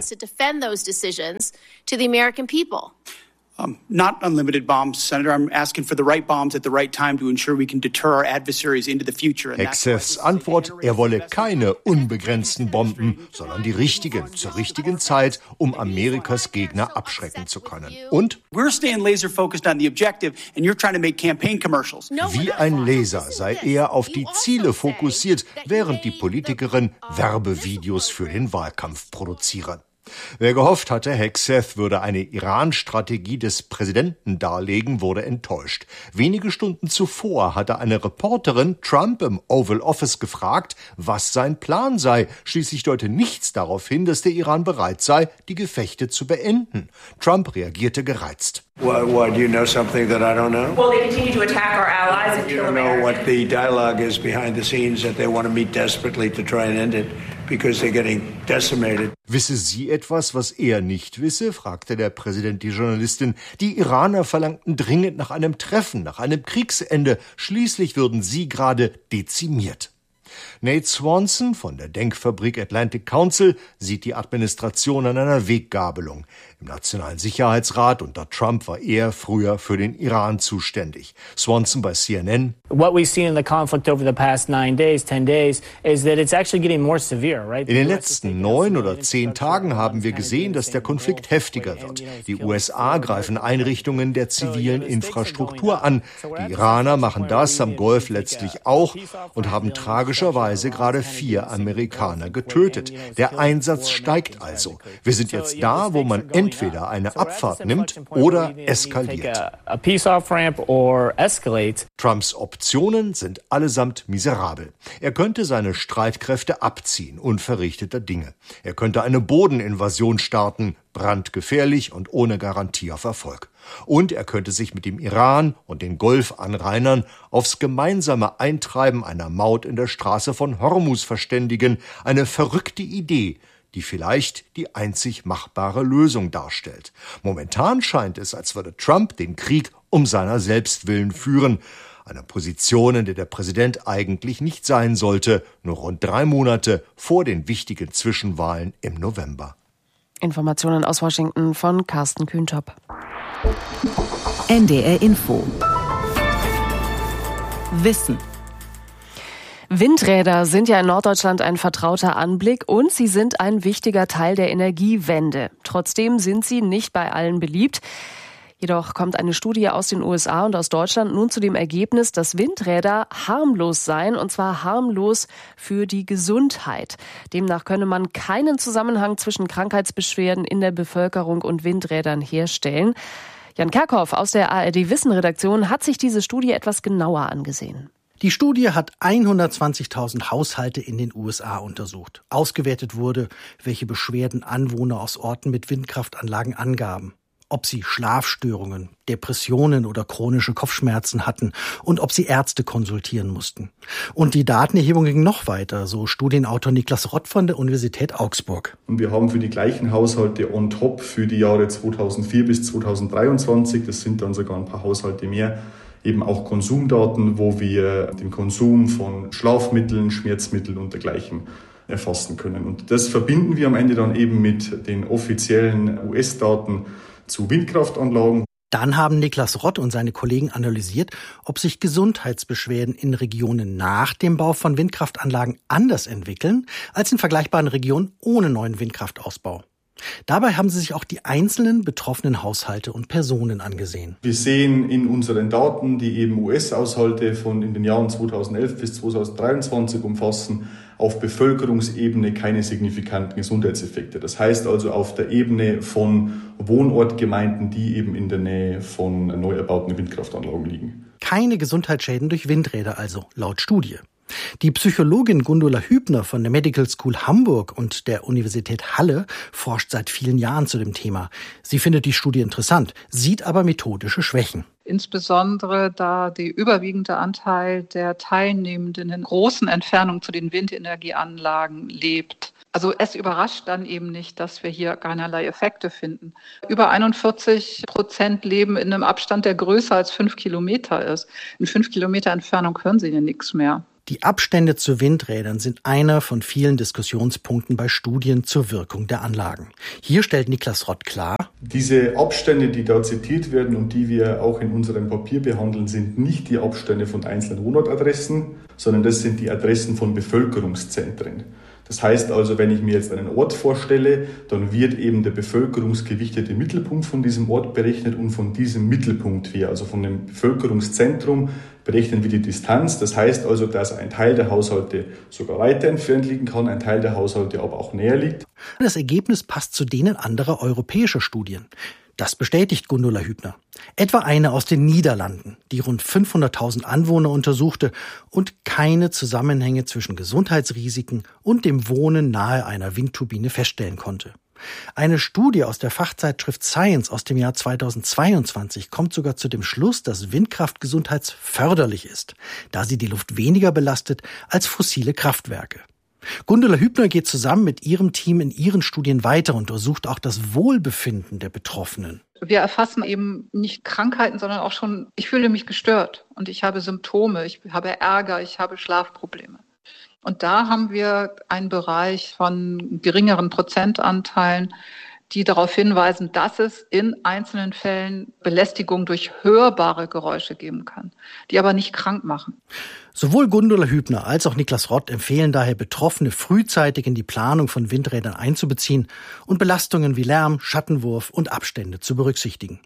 [SPEAKER 19] Um, not unlimited bombs, Senator. I'm asking for the right bombs at the right time to ensure we can deter our adversaries into the future.
[SPEAKER 18] Hegseths Antwort, er wolle keine unbegrenzten Bomben, sondern die richtigen, zur richtigen Zeit, um Amerikas Gegner abschrecken zu können. Und?
[SPEAKER 19] We're staying laser focused on the objective and you're trying to make campaign commercials.
[SPEAKER 18] Wie ein Laser sei er auf die Ziele fokussiert, während die Politikerin Werbevideos für den Wahlkampf produziere. Wer gehofft hatte, Hegseth würde eine Iran-Strategie des Präsidenten darlegen, wurde enttäuscht. Wenige Stunden zuvor hatte eine Reporterin Trump im Oval Office gefragt, was sein Plan sei. Schließlich deute nichts darauf hin, dass der Iran bereit sei, die Gefechte zu beenden. Trump reagierte gereizt.
[SPEAKER 21] Why, why, do you know something that I don't know?
[SPEAKER 22] Well, they continue to attack our allies and
[SPEAKER 21] you
[SPEAKER 22] kill
[SPEAKER 21] don't know
[SPEAKER 22] Americans.
[SPEAKER 21] what the dialogue is behind the scenes, that they want to meet desperately to try and end it because they're getting decimated.
[SPEAKER 18] Wisse sie etwas, was er nicht wisse? Fragte der Präsident die Journalistin. Die Iraner verlangten dringend nach einem Treffen, nach einem Kriegsende. Schließlich würden sie gerade dezimiert. Nate Swanson von der Denkfabrik Atlantic Council sieht die Administration an einer Weggabelung. Im Nationalen Sicherheitsrat unter Trump war er früher für den Iran zuständig. Swanson bei C N N.
[SPEAKER 23] What we've seen in the conflict over the past nine days, ten days, is that it's actually getting more severe, right?
[SPEAKER 18] In den letzten neun oder zehn Tagen haben wir gesehen, dass der Konflikt heftiger wird. Die U S A greifen Einrichtungen der zivilen Infrastruktur an. Die Iraner machen das am Golf letztlich auch und haben tragischerweise gerade vier Amerikaner getötet. Der Einsatz steigt also. Wir sind jetzt da, wo man entweder eine Abfahrt nimmt oder eskaliert. Trumps Optionen sind allesamt miserabel. Er könnte seine Streitkräfte abziehen, unverrichteter Dinge. Er könnte eine Bodeninvasion starten, brandgefährlich und ohne Garantie auf Erfolg. Und er könnte sich mit dem Iran und den Golfanrainern aufs gemeinsame Eintreiben einer Maut in der Straße von Hormuz verständigen. Eine verrückte Idee, die vielleicht die einzig machbare Lösung darstellt. Momentan scheint es, als würde Trump den Krieg um seiner selbst willen führen. Eine Position, in der der Präsident eigentlich nicht sein sollte, nur rund drei Monate vor den wichtigen Zwischenwahlen im November.
[SPEAKER 1] Informationen aus Washington von Carsten Kühntop.
[SPEAKER 3] N D R Info. Wissen.
[SPEAKER 1] Windräder sind ja in Norddeutschland ein vertrauter Anblick und sie sind ein wichtiger Teil der Energiewende. Trotzdem sind sie nicht bei allen beliebt. Jedoch kommt eine Studie aus den U S A und aus Deutschland nun zu dem Ergebnis, dass Windräder harmlos seien, und zwar harmlos für die Gesundheit. Demnach könne man keinen Zusammenhang zwischen Krankheitsbeschwerden in der Bevölkerung und Windrädern herstellen. Jan Kerkhoff aus der A R D-Wissen-Redaktion hat sich diese Studie etwas genauer angesehen.
[SPEAKER 24] Die Studie hat hundertzwanzigtausend Haushalte in den U S A untersucht. Ausgewertet wurde, welche Beschwerden Anwohner aus Orten mit Windkraftanlagen angaben. Ob sie Schlafstörungen, Depressionen oder chronische Kopfschmerzen hatten und ob sie Ärzte konsultieren mussten. Und die Datenerhebung ging noch weiter, so Studienautor Niklas Rott von der Universität Augsburg.
[SPEAKER 25] Und wir haben für die gleichen Haushalte on top für die Jahre zweitausendvier bis zweitausenddreiundzwanzig, das sind dann sogar ein paar Haushalte mehr, eben auch Konsumdaten, wo wir den Konsum von Schlafmitteln, Schmerzmitteln und dergleichen erfassen können. Und das verbinden wir am Ende dann eben mit den offiziellen U S-Daten zu Windkraftanlagen.
[SPEAKER 24] Dann haben Niklas Rott und seine Kollegen analysiert, ob sich Gesundheitsbeschwerden in Regionen nach dem Bau von Windkraftanlagen anders entwickeln als in vergleichbaren Regionen ohne neuen Windkraftausbau. Dabei haben sie sich auch die einzelnen betroffenen Haushalte und Personen angesehen.
[SPEAKER 25] Wir sehen in unseren Daten, die eben U S-Haushalte von in den Jahren zweitausendelf bis zweitausenddreiundzwanzig umfassen, auf Bevölkerungsebene keine signifikanten Gesundheitseffekte. Das heißt also auf der Ebene von Wohnortgemeinden, die eben in der Nähe von neu erbauten Windkraftanlagen liegen.
[SPEAKER 24] Keine Gesundheitsschäden durch Windräder also, laut Studie. Die Psychologin Gundula Hübner von der Medical School Hamburg und der Universität Halle forscht seit vielen Jahren zu dem Thema. Sie findet die Studie interessant, sieht aber methodische Schwächen.
[SPEAKER 2] Insbesondere da der überwiegende Anteil der Teilnehmenden in großen Entfernungen zu den Windenergieanlagen lebt. Also es überrascht dann eben nicht, dass wir hier keinerlei Effekte finden. Über einundvierzig Prozent leben in einem Abstand, der größer als fünf Kilometer ist. In fünf Kilometer Entfernung hören sie ja nichts mehr.
[SPEAKER 24] Die Abstände zu Windrädern sind einer von vielen Diskussionspunkten bei Studien zur Wirkung der Anlagen. Hier stellt Niklas Rott klar:
[SPEAKER 25] Diese Abstände, die da zitiert werden und die wir auch in unserem Papier behandeln, sind nicht die Abstände von einzelnen Wohnortadressen, sondern das sind die Adressen von Bevölkerungszentren. Das heißt also, wenn ich mir jetzt einen Ort vorstelle, dann wird eben der bevölkerungsgewichtete Mittelpunkt von diesem Ort berechnet und von diesem Mittelpunkt her, also von dem Bevölkerungszentrum, berechnen wir die Distanz. Das heißt also, dass ein Teil der Haushalte sogar weiter entfernt liegen kann, ein Teil der Haushalte aber auch näher liegt.
[SPEAKER 24] Das Ergebnis passt zu denen anderer europäischer Studien. Das bestätigt Gundula Hübner. Etwa eine aus den Niederlanden, die rund fünfhunderttausend Anwohner untersuchte und keine Zusammenhänge zwischen Gesundheitsrisiken und dem Wohnen nahe einer Windturbine feststellen konnte. Eine Studie aus der Fachzeitschrift Science aus dem Jahr zweitausendzweiundzwanzig kommt sogar zu dem Schluss, dass Windkraft gesundheitsförderlich ist, da sie die Luft weniger belastet als fossile Kraftwerke. Gundula Hübner geht zusammen mit ihrem Team in ihren Studien weiter und untersucht auch das Wohlbefinden der Betroffenen.
[SPEAKER 2] Wir erfassen eben nicht Krankheiten, sondern auch schon, ich fühle mich gestört und ich habe Symptome, ich habe Ärger, ich habe Schlafprobleme. Und da haben wir einen Bereich von geringeren Prozentanteilen, die darauf hinweisen, dass es in einzelnen Fällen Belästigung durch hörbare Geräusche geben kann, die aber nicht krank machen.
[SPEAKER 24] Sowohl Gundula Hübner als auch Niklas Rott empfehlen daher, Betroffene frühzeitig in die Planung von Windrädern einzubeziehen und Belastungen wie Lärm, Schattenwurf und Abstände zu berücksichtigen.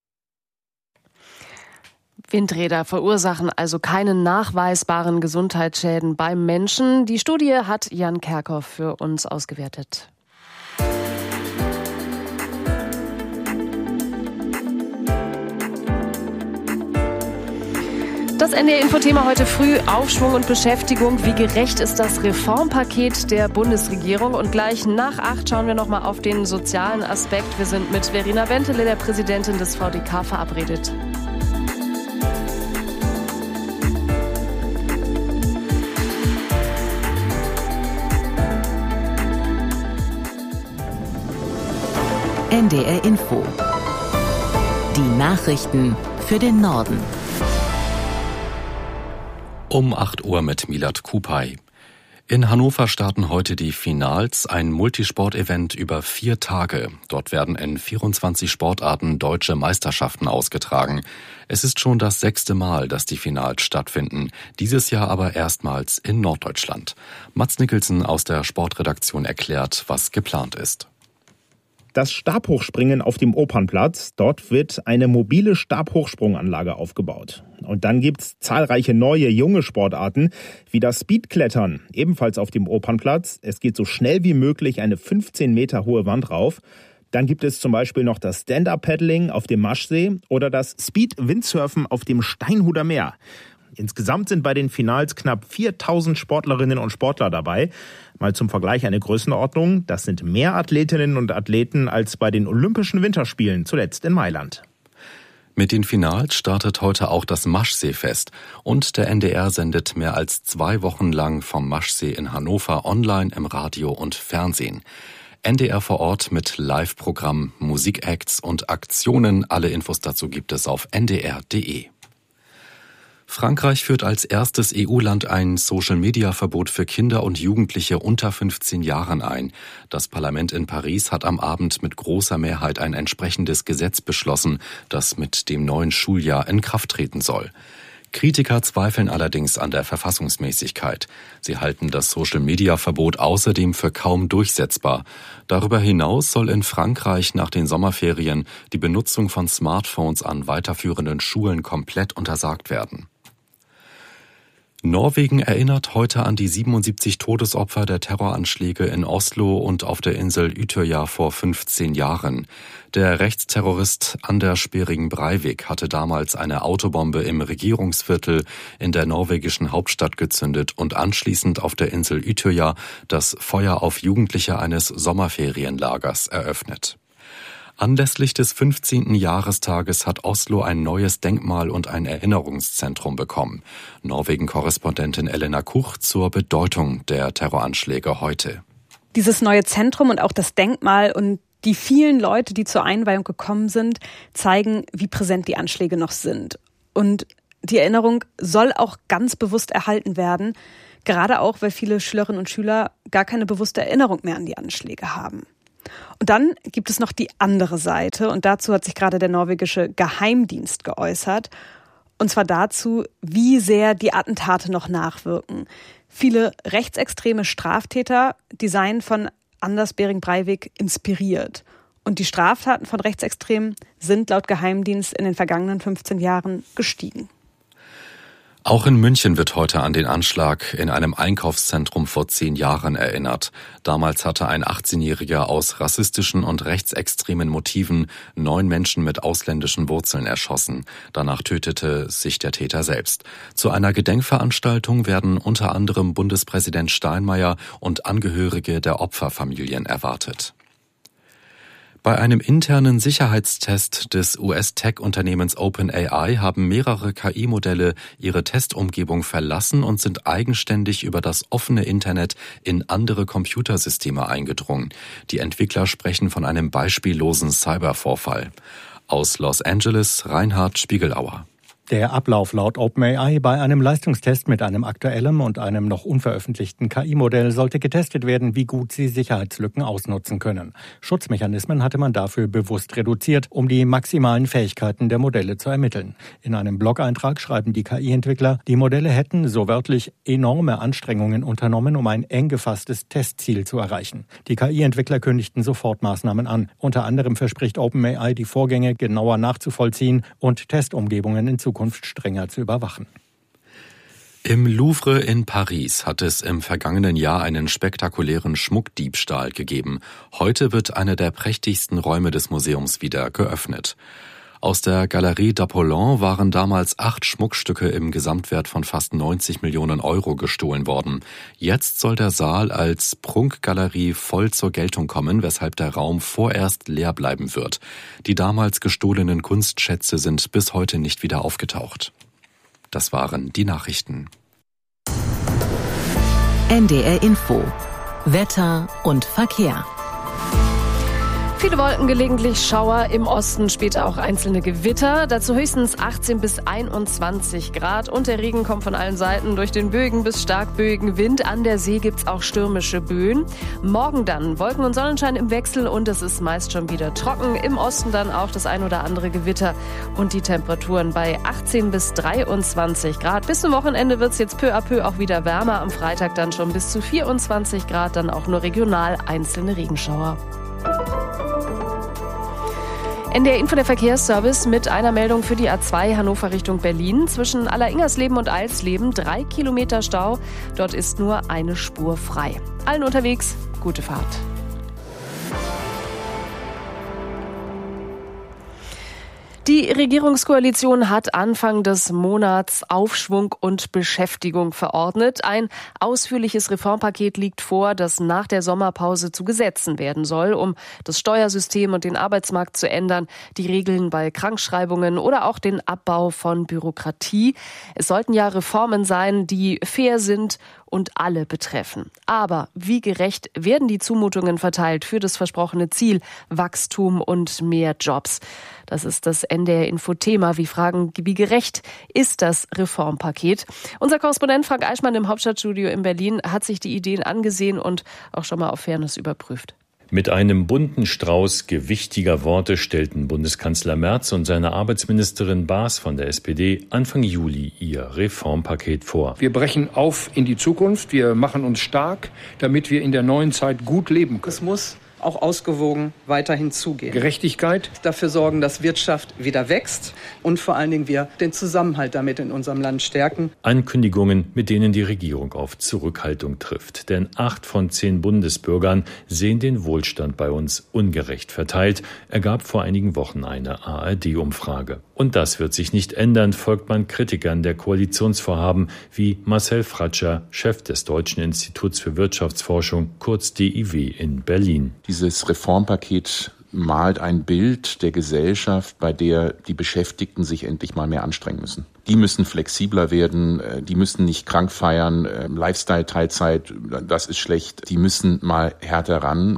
[SPEAKER 1] Windräder verursachen also keine nachweisbaren Gesundheitsschäden beim Menschen. Die Studie hat Jan Kerkhoff für uns ausgewertet. Das N D R-Info-Thema heute früh: Aufschwung und Beschäftigung. Wie gerecht ist das Reformpaket der Bundesregierung? Und gleich nach acht schauen wir nochmal auf den sozialen Aspekt. Wir sind mit Verena Bentele, der Präsidentin des V D K, verabredet.
[SPEAKER 5] N D R-Info. Die Nachrichten für den Norden.
[SPEAKER 4] Um acht Uhr mit Milad Kupay. In Hannover starten heute die Finals, ein Multisport-Event über vier Tage. Dort werden in vierundzwanzig Sportarten deutsche Meisterschaften ausgetragen. Es ist schon das sechste Mal, dass die Finals stattfinden. Dieses Jahr aber erstmals in Norddeutschland. Mats Nicholson aus der Sportredaktion erklärt, was geplant ist.
[SPEAKER 6] Das Stabhochspringen auf dem Opernplatz. Dort wird eine mobile Stabhochsprunganlage aufgebaut. Und dann gibt's zahlreiche neue, junge Sportarten, wie das Speedklettern, ebenfalls auf dem Opernplatz. Es geht so schnell wie möglich eine fünfzehn Meter hohe Wand rauf. Dann gibt es zum Beispiel noch das Stand-Up-Paddling auf dem Maschsee oder das Speed-Windsurfen auf dem Steinhuder Meer. Insgesamt sind bei den Finals knapp viertausend Sportlerinnen und Sportler dabei. Mal zum Vergleich eine Größenordnung: Das sind mehr Athletinnen und Athleten als bei den Olympischen Winterspielen, zuletzt in Mailand.
[SPEAKER 4] Mit den Finals startet heute auch das Maschseefest. Und der N D R sendet mehr als zwei Wochen lang vom Maschsee in Hannover online im Radio und Fernsehen. N D R vor Ort mit Live-Programm, Musikacts und Aktionen. Alle Infos dazu gibt es auf n d r punkt d e. Frankreich führt als erstes E U-Land ein Social-Media-Verbot für Kinder und Jugendliche unter fünfzehn Jahren ein. Das Parlament in Paris hat am Abend mit großer Mehrheit ein entsprechendes Gesetz beschlossen, das mit dem neuen Schuljahr in Kraft treten soll. Kritiker zweifeln allerdings an der Verfassungsmäßigkeit. Sie halten das Social-Media-Verbot außerdem für kaum durchsetzbar. Darüber hinaus soll in Frankreich nach den Sommerferien die Benutzung von Smartphones an weiterführenden Schulen komplett untersagt werden. Norwegen erinnert heute an die siebenundsiebzig Todesopfer der Terroranschläge in Oslo und auf der Insel Utøya vor fünfzehn Jahren. Der Rechtsterrorist Anders Behring Breivik hatte damals eine Autobombe im Regierungsviertel in der norwegischen Hauptstadt gezündet und anschließend auf der Insel Utøya das Feuer auf Jugendliche eines Sommerferienlagers eröffnet. Anlässlich des fünfzehnten Jahrestages hat Oslo ein neues Denkmal und ein Erinnerungszentrum bekommen. Norwegen-Korrespondentin Elena Kuch zur Bedeutung der Terroranschläge heute.
[SPEAKER 7] Dieses neue Zentrum und auch das Denkmal und die vielen Leute, die zur Einweihung gekommen sind, zeigen, wie präsent die Anschläge noch sind. Und die Erinnerung soll auch ganz bewusst erhalten werden, gerade auch, weil viele Schülerinnen und Schüler gar keine bewusste Erinnerung mehr an die Anschläge haben. Und dann gibt es noch die andere Seite und dazu hat sich gerade der norwegische Geheimdienst geäußert. Und zwar dazu, wie sehr die Attentate noch nachwirken. Viele rechtsextreme Straftäter, die seien von Anders Behring Breivik inspiriert. Und die Straftaten von Rechtsextremen sind laut Geheimdienst in den vergangenen fünfzehn Jahren gestiegen.
[SPEAKER 4] Auch in München wird heute an den Anschlag in einem Einkaufszentrum vor zehn Jahren erinnert. Damals hatte ein achtzehnjähriger aus rassistischen und rechtsextremen Motiven neun Menschen mit ausländischen Wurzeln erschossen. Danach tötete sich der Täter selbst. Zu einer Gedenkveranstaltung werden unter anderem Bundespräsident Steinmeier und Angehörige der Opferfamilien erwartet. Bei einem internen Sicherheitstest des U S-Tech-Unternehmens OpenAI haben mehrere K I-Modelle ihre Testumgebung verlassen und sind eigenständig über das offene Internet in andere Computersysteme eingedrungen. Die Entwickler sprechen von einem beispiellosen Cybervorfall. Aus Los Angeles, Reinhard Spiegelauer.
[SPEAKER 10] Der Ablauf laut OpenAI bei einem Leistungstest mit einem aktuellen und einem noch unveröffentlichten K I-Modell sollte getestet werden, wie gut sie Sicherheitslücken ausnutzen können. Schutzmechanismen hatte man dafür bewusst reduziert, um die maximalen Fähigkeiten der Modelle zu ermitteln. In einem Blog-Eintrag schreiben die K I-Entwickler, die Modelle hätten, so wörtlich, enorme Anstrengungen unternommen, um ein eng gefasstes Testziel zu erreichen. Die K I-Entwickler kündigten sofort Maßnahmen an. Unter anderem verspricht OpenAI, die Vorgänge genauer nachzuvollziehen und Testumgebungen in Zukunft strenger zu überwachen.
[SPEAKER 4] Im Louvre in Paris hat es im vergangenen Jahr einen spektakulären Schmuckdiebstahl gegeben. Heute wird einer der prächtigsten Räume des Museums wieder geöffnet. Aus der Galerie d'Apollon waren damals acht Schmuckstücke im Gesamtwert von fast neunzig Millionen Euro gestohlen worden. Jetzt soll der Saal als Prunkgalerie voll zur Geltung kommen, weshalb der Raum vorerst leer bleiben wird. Die damals gestohlenen Kunstschätze sind bis heute nicht wieder aufgetaucht. Das waren die Nachrichten.
[SPEAKER 5] N D R Info. Wetter und Verkehr.
[SPEAKER 1] Viele Wolken, gelegentlich Schauer, im Osten später auch einzelne Gewitter. Dazu höchstens achtzehn bis einundzwanzig Grad. Und der Regen kommt von allen Seiten durch den böigen bis stark böigen Wind. An der See gibt's auch stürmische Böen. Morgen dann Wolken und Sonnenschein im Wechsel und es ist meist schon wieder trocken. Im Osten dann auch das ein oder andere Gewitter. Und die Temperaturen bei achtzehn bis dreiundzwanzig Grad. Bis zum Wochenende wird's jetzt peu à peu auch wieder wärmer. Am Freitag dann schon bis zu vierundzwanzig Grad. Dann auch nur regional einzelne Regenschauer. N D R Info, der Verkehrsservice mit einer Meldung für die A zwei Hannover Richtung Berlin. Zwischen Alleringersleben und Alsleben drei Kilometer Stau. Dort ist nur eine Spur frei. Allen unterwegs, gute Fahrt. Die Regierungskoalition hat Anfang des Monats Aufschwung und Beschäftigung verordnet. Ein ausführliches Reformpaket liegt vor, das nach der Sommerpause zu Gesetzen werden soll, um das Steuersystem und den Arbeitsmarkt zu ändern, die Regeln bei Krankschreibungen oder auch den Abbau von Bürokratie. Es sollten ja Reformen sein, die fair sind und alle betreffen. Aber wie gerecht werden die Zumutungen verteilt für das versprochene Ziel Wachstum und mehr Jobs? Das ist das N D R-Info-Thema. Wir fragen, wie gerecht ist das Reformpaket? Unser Korrespondent Frank Eichmann im Hauptstadtstudio in Berlin hat sich die Ideen angesehen und auch schon mal auf Fairness überprüft.
[SPEAKER 4] Mit einem bunten Strauß gewichtiger Worte stellten Bundeskanzler Merz und seine Arbeitsministerin Baas von der S P D Anfang Juli ihr Reformpaket vor.
[SPEAKER 8] Wir brechen auf in die Zukunft, wir machen uns stark, damit wir in der neuen Zeit gut leben können.
[SPEAKER 9] Es muss auch ausgewogen weiterhin zugehen.
[SPEAKER 8] Gerechtigkeit.
[SPEAKER 9] Dafür sorgen, dass Wirtschaft wieder wächst und vor allen Dingen wir den Zusammenhalt damit in unserem Land stärken.
[SPEAKER 4] Ankündigungen, mit denen die Regierung auf Zurückhaltung trifft. Denn acht von zehn Bundesbürgern sehen den Wohlstand bei uns ungerecht verteilt, ergab vor einigen Wochen eine A R D-Umfrage. Und das wird sich nicht ändern, folgt man Kritikern der Koalitionsvorhaben wie Marcel Fratscher, Chef des Deutschen Instituts für Wirtschaftsforschung, kurz D I W in Berlin.
[SPEAKER 11] Dieses Reformpaket malt ein Bild der Gesellschaft, bei der die Beschäftigten sich endlich mal mehr anstrengen müssen. Die müssen flexibler werden, die müssen nicht krank feiern, Lifestyle-Teilzeit, das ist schlecht. Die müssen mal härter ran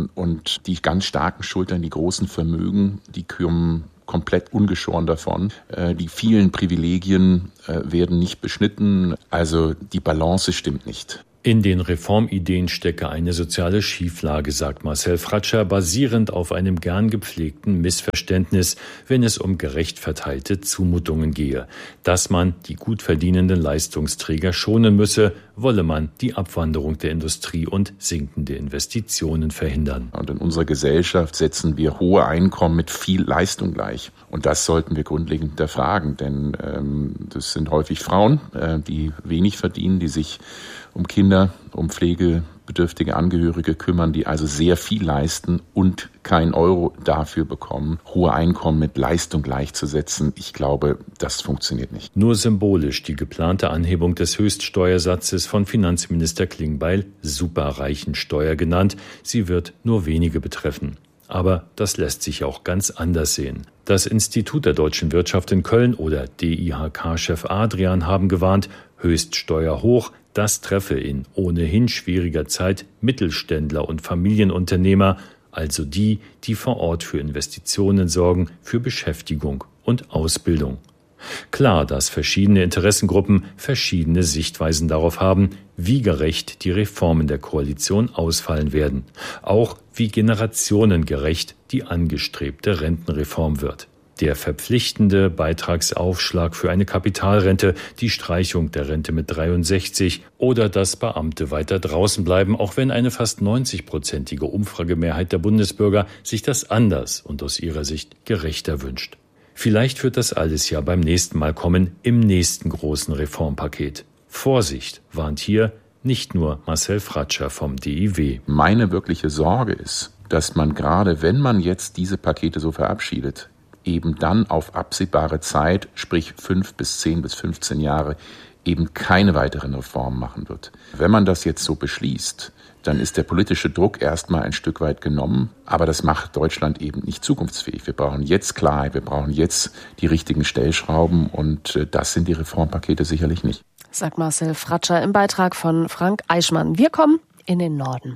[SPEAKER 11] und die ganz starken Schultern, die großen Vermögen, die kommen komplett ungeschoren davon. Die vielen Privilegien werden nicht beschnitten, also die Balance stimmt nicht.
[SPEAKER 4] In den Reformideen stecke eine soziale Schieflage, sagt Marcel Fratscher, basierend auf einem gern gepflegten Missverständnis, wenn es um gerecht verteilte Zumutungen gehe. Dass man die gut verdienenden Leistungsträger schonen müsse, wolle man die Abwanderung der Industrie und sinkende Investitionen verhindern.
[SPEAKER 11] Und in unserer Gesellschaft setzen wir hohe Einkommen mit viel Leistung gleich. Und das sollten wir grundlegend hinterfragen, denn ähm, das sind häufig Frauen, äh, die wenig verdienen, die sich um Kinder, um pflegebedürftige Angehörige kümmern, die also sehr viel leisten und kein Euro dafür bekommen, hohe Einkommen mit Leistung gleichzusetzen. Ich glaube, das funktioniert nicht.
[SPEAKER 4] Nur symbolisch die geplante Anhebung des Höchststeuersatzes von Finanzminister Klingbeil Superreichensteuer genannt. Sie wird nur wenige betreffen. Aber das lässt sich auch ganz anders sehen. Das Institut der deutschen Wirtschaft in Köln oder D I H K-Chef Adrian haben gewarnt, Höchststeuer hoch, das treffe in ohnehin schwieriger Zeit Mittelständler und Familienunternehmer, also die, die vor Ort für Investitionen sorgen, für Beschäftigung und Ausbildung. Klar, dass verschiedene Interessengruppen verschiedene Sichtweisen darauf haben, wie gerecht die Reformen der Koalition ausfallen werden. Auch wie generationengerecht die angestrebte Rentenreform wird. Der verpflichtende Beitragsaufschlag für eine Kapitalrente, die Streichung der Rente mit dreiundsechzig oder dass Beamte weiter draußen bleiben, auch wenn eine fast neunzig-prozentige Umfragemehrheit der Bundesbürger sich das anders und aus ihrer Sicht gerechter wünscht. Vielleicht wird das alles ja beim nächsten Mal kommen, im nächsten großen Reformpaket. Vorsicht, warnt hier nicht nur Marcel Fratscher vom D I W.
[SPEAKER 11] Meine wirkliche Sorge ist, dass man gerade, wenn man jetzt diese Pakete so verabschiedet, eben dann auf absehbare Zeit, sprich fünf bis zehn bis fünfzehn Jahre, eben keine weiteren Reformen machen wird. Wenn man das jetzt so beschließt, dann ist der politische Druck erstmal ein Stück weit genommen, aber das macht Deutschland eben nicht zukunftsfähig. Wir brauchen jetzt Klarheit, wir brauchen jetzt die richtigen Stellschrauben und das sind die Reformpakete sicherlich nicht.
[SPEAKER 1] Sagt Marcel Fratscher im Beitrag von Frank Eichmann. Wir kommen in den Norden.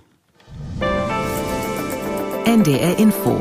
[SPEAKER 5] N D R Info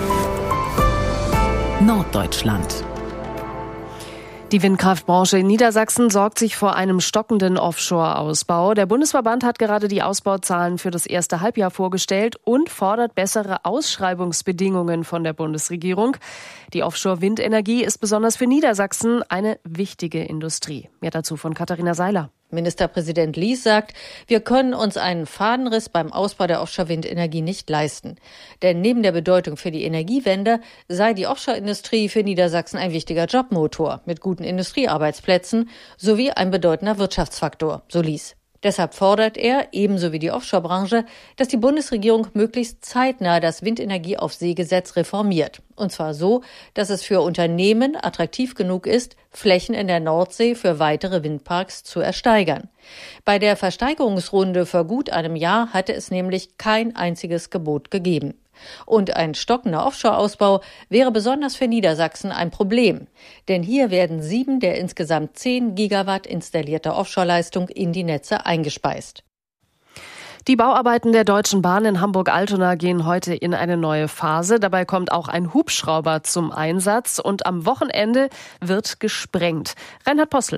[SPEAKER 5] Norddeutschland.
[SPEAKER 1] Die Windkraftbranche in Niedersachsen sorgt sich vor einem stockenden Offshore-Ausbau. Der Bundesverband hat gerade die Ausbauzahlen für das erste Halbjahr vorgestellt und fordert bessere Ausschreibungsbedingungen von der Bundesregierung. Die Offshore-Windenergie ist besonders für Niedersachsen eine wichtige Industrie. Mehr dazu von Katharina Seiler.
[SPEAKER 12] Ministerpräsident Lies sagt, wir können uns einen Fadenriss beim Ausbau der Offshore-Windenergie nicht leisten. Denn neben der Bedeutung für die Energiewende sei die Offshore-Industrie für Niedersachsen ein wichtiger Jobmotor mit guten Industriearbeitsplätzen sowie ein bedeutender Wirtschaftsfaktor, so Lies. Deshalb fordert er, ebenso wie die Offshore-Branche, dass die Bundesregierung möglichst zeitnah das Windenergie-auf-See-Gesetz reformiert. Und zwar so, dass es für Unternehmen attraktiv genug ist, Flächen in der Nordsee für weitere Windparks zu ersteigern. Bei der Versteigerungsrunde vor gut einem Jahr hatte es nämlich kein einziges Gebot gegeben. Und ein stockender Offshore-Ausbau wäre besonders für Niedersachsen ein Problem. Denn hier werden sieben der insgesamt zehn Gigawatt installierter Offshore-Leistung in die Netze eingespeist.
[SPEAKER 1] Die Bauarbeiten der Deutschen Bahn in Hamburg-Altona gehen heute in eine neue Phase. Dabei kommt auch ein Hubschrauber zum Einsatz und am Wochenende wird gesprengt. Reinhard Postelt.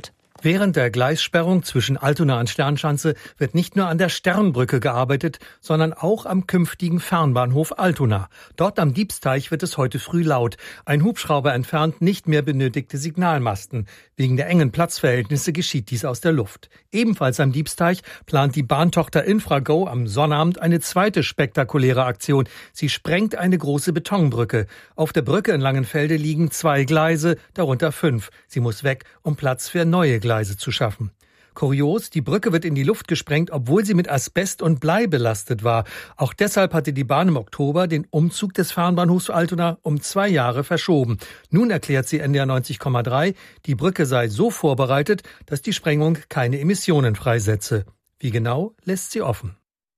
[SPEAKER 13] Während der Gleissperrung zwischen Altona und Sternschanze wird nicht nur an der Sternbrücke gearbeitet, sondern auch am künftigen Fernbahnhof Altona. Dort am Diebsteich wird es heute früh laut. Ein Hubschrauber entfernt nicht mehr benötigte Signalmasten. Wegen der engen Platzverhältnisse geschieht dies aus der Luft. Ebenfalls am Diebsteich plant die Bahntochter Infrago am Sonnabend eine zweite spektakuläre Aktion. Sie sprengt eine große Betonbrücke. Auf der Brücke in Langenfelde liegen zwei Gleise, darunter fünf. Sie muss weg, um Platz für neue Gleise zu schaffen. Kurios, die Brücke wird in die Luft gesprengt, obwohl sie mit Asbest und Blei belastet war. Auch deshalb hatte die Bahn im Oktober den Umzug des Fernbahnhofs Altona um zwei Jahre verschoben. Nun erklärt sie N D R neunzig Komma drei, die Brücke sei so vorbereitet, dass die Sprengung keine Emissionen freisetze. Wie genau, lässt sie offen.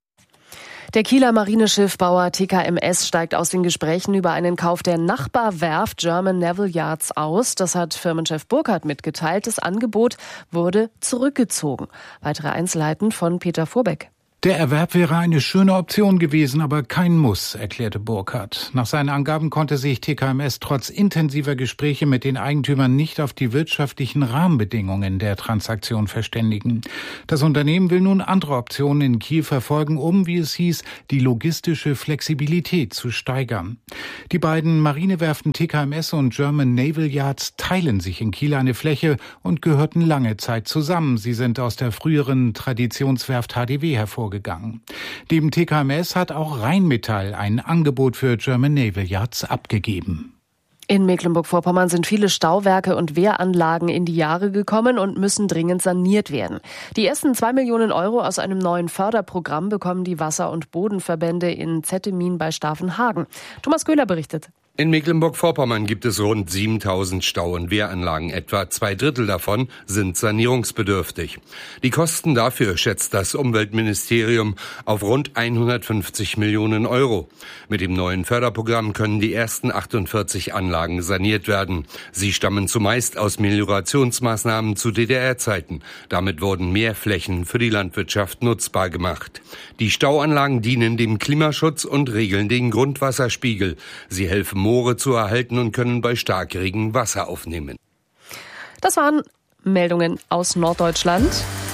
[SPEAKER 1] Der Kieler Marineschiffbauer T K M S steigt aus den Gesprächen über einen Kauf der Nachbarwerft German Naval Yards aus. Das hat Firmenchef Burkhardt mitgeteilt. Das Angebot wurde zurückgezogen. Weitere Einzelheiten von Peter Vorbeck.
[SPEAKER 14] Der Erwerb wäre eine schöne Option gewesen, aber kein Muss, erklärte Burkhardt. Nach seinen Angaben konnte sich T K M S trotz intensiver Gespräche mit den Eigentümern nicht auf die wirtschaftlichen Rahmenbedingungen der Transaktion verständigen. Das Unternehmen will nun andere Optionen in Kiel verfolgen, um, wie es hieß, die logistische Flexibilität zu steigern. Die beiden Marinewerften T K M S und German Naval Yards teilen sich in Kiel eine Fläche und gehörten lange Zeit zusammen. Sie sind aus der früheren Traditionswerft H D W hervorgegangen. Gegangen. Neben T K M S hat auch Rheinmetall ein Angebot für German Naval Yards abgegeben.
[SPEAKER 1] In Mecklenburg-Vorpommern sind viele Stauwerke und Wehranlagen in die Jahre gekommen und müssen dringend saniert werden. Die ersten zwei Millionen Euro aus einem neuen Förderprogramm bekommen die Wasser- und Bodenverbände in Zettemin bei Stavenhagen. Thomas Köhler berichtet.
[SPEAKER 15] In Mecklenburg-Vorpommern gibt es rund siebentausend Stau- und Wehranlagen. Etwa zwei Drittel davon sind sanierungsbedürftig. Die Kosten dafür schätzt das Umweltministerium auf rund hundertfünfzig Millionen Euro. Mit dem neuen Förderprogramm können die ersten achtundvierzig Anlagen saniert werden. Sie stammen zumeist aus Meliorationsmaßnahmen zu D D R-Zeiten. Damit wurden mehr Flächen für die Landwirtschaft nutzbar gemacht. Die Stauanlagen dienen dem Klimaschutz und regeln den Grundwasserspiegel. Sie helfen, Moore zu erhalten und können bei Starkregen Wasser aufnehmen.
[SPEAKER 1] Das waren Meldungen aus Norddeutschland.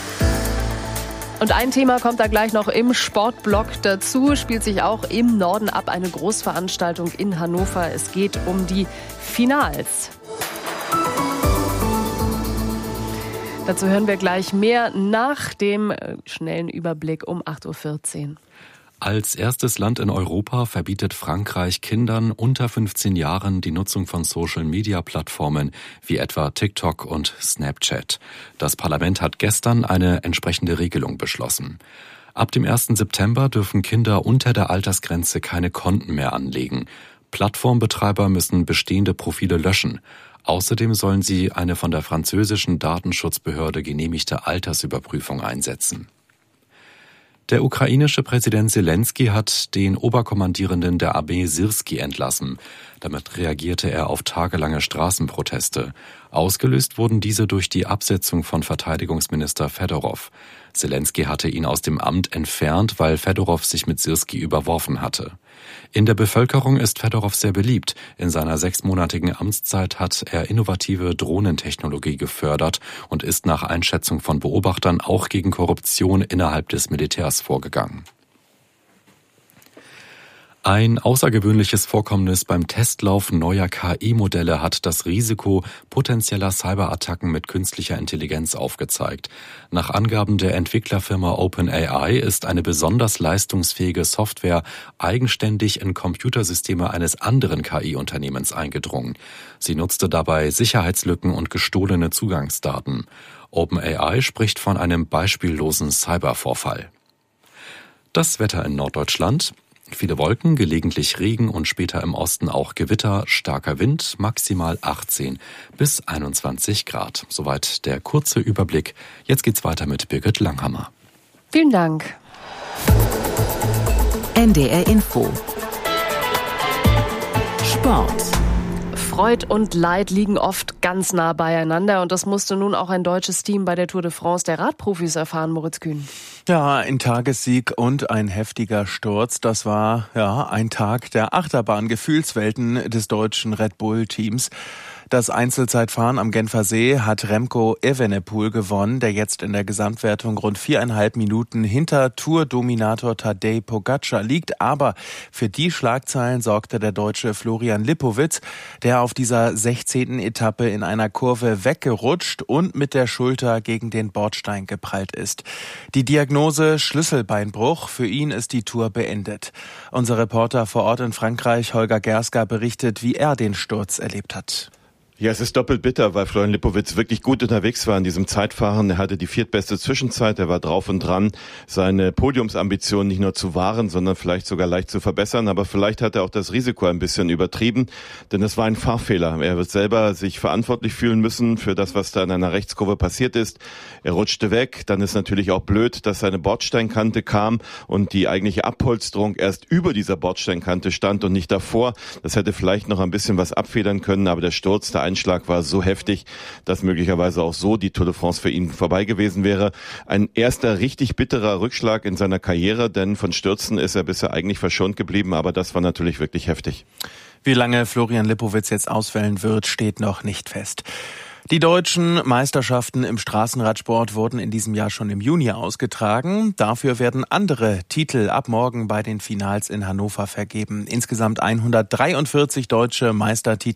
[SPEAKER 1] Und ein Thema kommt da gleich noch im Sportblock dazu. Spielt sich auch im Norden ab eine Großveranstaltung in Hannover. Es geht um die Finals. Dazu hören wir gleich mehr nach dem schnellen Überblick um acht Uhr vierzehn.
[SPEAKER 4] Als erstes Land in Europa verbietet Frankreich Kindern unter fünfzehn Jahren die Nutzung von Social-Media-Plattformen wie etwa TikTok und Snapchat. Das Parlament hat gestern eine entsprechende Regelung beschlossen. Ab dem ersten September dürfen Kinder unter der Altersgrenze keine Konten mehr anlegen. Plattformbetreiber müssen bestehende Profile löschen. Außerdem sollen sie eine von der französischen Datenschutzbehörde genehmigte Altersüberprüfung einsetzen. Der ukrainische Präsident Selensky hat den Oberkommandierenden der Armee Syrski entlassen. Damit reagierte er auf tagelange Straßenproteste. Ausgelöst wurden diese durch die Absetzung von Verteidigungsminister Fedorov. Selensky hatte ihn aus dem Amt entfernt, weil Fedorov sich mit Syrski überworfen hatte. In der Bevölkerung ist Fedorov sehr beliebt. In seiner sechsmonatigen Amtszeit hat er innovative Drohnentechnologie gefördert und ist nach Einschätzung von Beobachtern auch gegen Korruption innerhalb des Militärs vorgegangen. Ein außergewöhnliches Vorkommnis beim Testlauf neuer K I-Modelle hat das Risiko potenzieller Cyberattacken mit künstlicher Intelligenz aufgezeigt. Nach Angaben der Entwicklerfirma OpenAI ist eine besonders leistungsfähige Software eigenständig in Computersysteme eines anderen K I-Unternehmens eingedrungen. Sie nutzte dabei Sicherheitslücken und gestohlene Zugangsdaten. OpenAI spricht von einem beispiellosen Cybervorfall. Das Wetter in Norddeutschland. Viele Wolken, gelegentlich Regen und später im Osten auch Gewitter, starker Wind, maximal achtzehn bis einundzwanzig Grad. Soweit der kurze Überblick. Jetzt geht's weiter mit Birgit Langhammer.
[SPEAKER 1] Vielen Dank.
[SPEAKER 5] N D R Info. Sport.
[SPEAKER 1] Freud und Leid liegen oft ganz nah beieinander und das musste nun auch ein deutsches Team bei der Tour de France der Radprofis erfahren, Moritz Kühn.
[SPEAKER 16] Ja, ein Tagessieg und ein heftiger Sturz. Das war ja ein Tag der Achterbahn-Gefühlswelten des deutschen Red Bull-Teams. Das Einzelzeitfahren am Genfer See hat Remco Evenepoel gewonnen, der jetzt in der Gesamtwertung rund viereinhalb Minuten hinter Tour-Dominator Tadej Pogačar liegt. Aber für die Schlagzeilen sorgte der Deutsche Florian Lipowitz, der auf dieser sechzehnten Etappe in einer Kurve weggerutscht und mit der Schulter gegen den Bordstein geprallt ist. Die Diagnose Schlüsselbeinbruch, für ihn ist die Tour beendet. Unser Reporter vor Ort in Frankreich, Holger Gerska, berichtet, wie er den Sturz erlebt hat.
[SPEAKER 17] Ja, es ist doppelt bitter, weil Florian Lipowitz wirklich gut unterwegs war in diesem Zeitfahren. Er hatte die viertbeste Zwischenzeit, er war drauf und dran, seine Podiumsambitionen nicht nur zu wahren, sondern vielleicht sogar leicht zu verbessern. Aber vielleicht hat er auch das Risiko ein bisschen übertrieben, denn es war ein Fahrfehler. Er wird selber sich verantwortlich fühlen müssen für das, was da in einer Rechtskurve passiert ist. Er rutschte weg, dann ist natürlich auch blöd, dass seine Bordsteinkante kam und die eigentliche Abpolsterung erst über dieser Bordsteinkante stand und nicht davor. Das hätte vielleicht noch ein bisschen was abfedern können, aber der Sturz, der Einschlag war so heftig, dass möglicherweise auch so die Tour de France für ihn vorbei gewesen wäre. Ein erster richtig bitterer Rückschlag in seiner Karriere, denn von Stürzen ist er bisher eigentlich verschont geblieben, aber das war natürlich wirklich heftig.
[SPEAKER 16] Wie lange Florian Lipowitz jetzt ausfallen wird, steht noch nicht fest. Die deutschen Meisterschaften im Straßenradsport wurden in diesem Jahr schon im Juni ausgetragen. Dafür werden andere Titel ab morgen bei den Finals in Hannover vergeben. Insgesamt hundertdreiundvierzig deutsche Meistertitel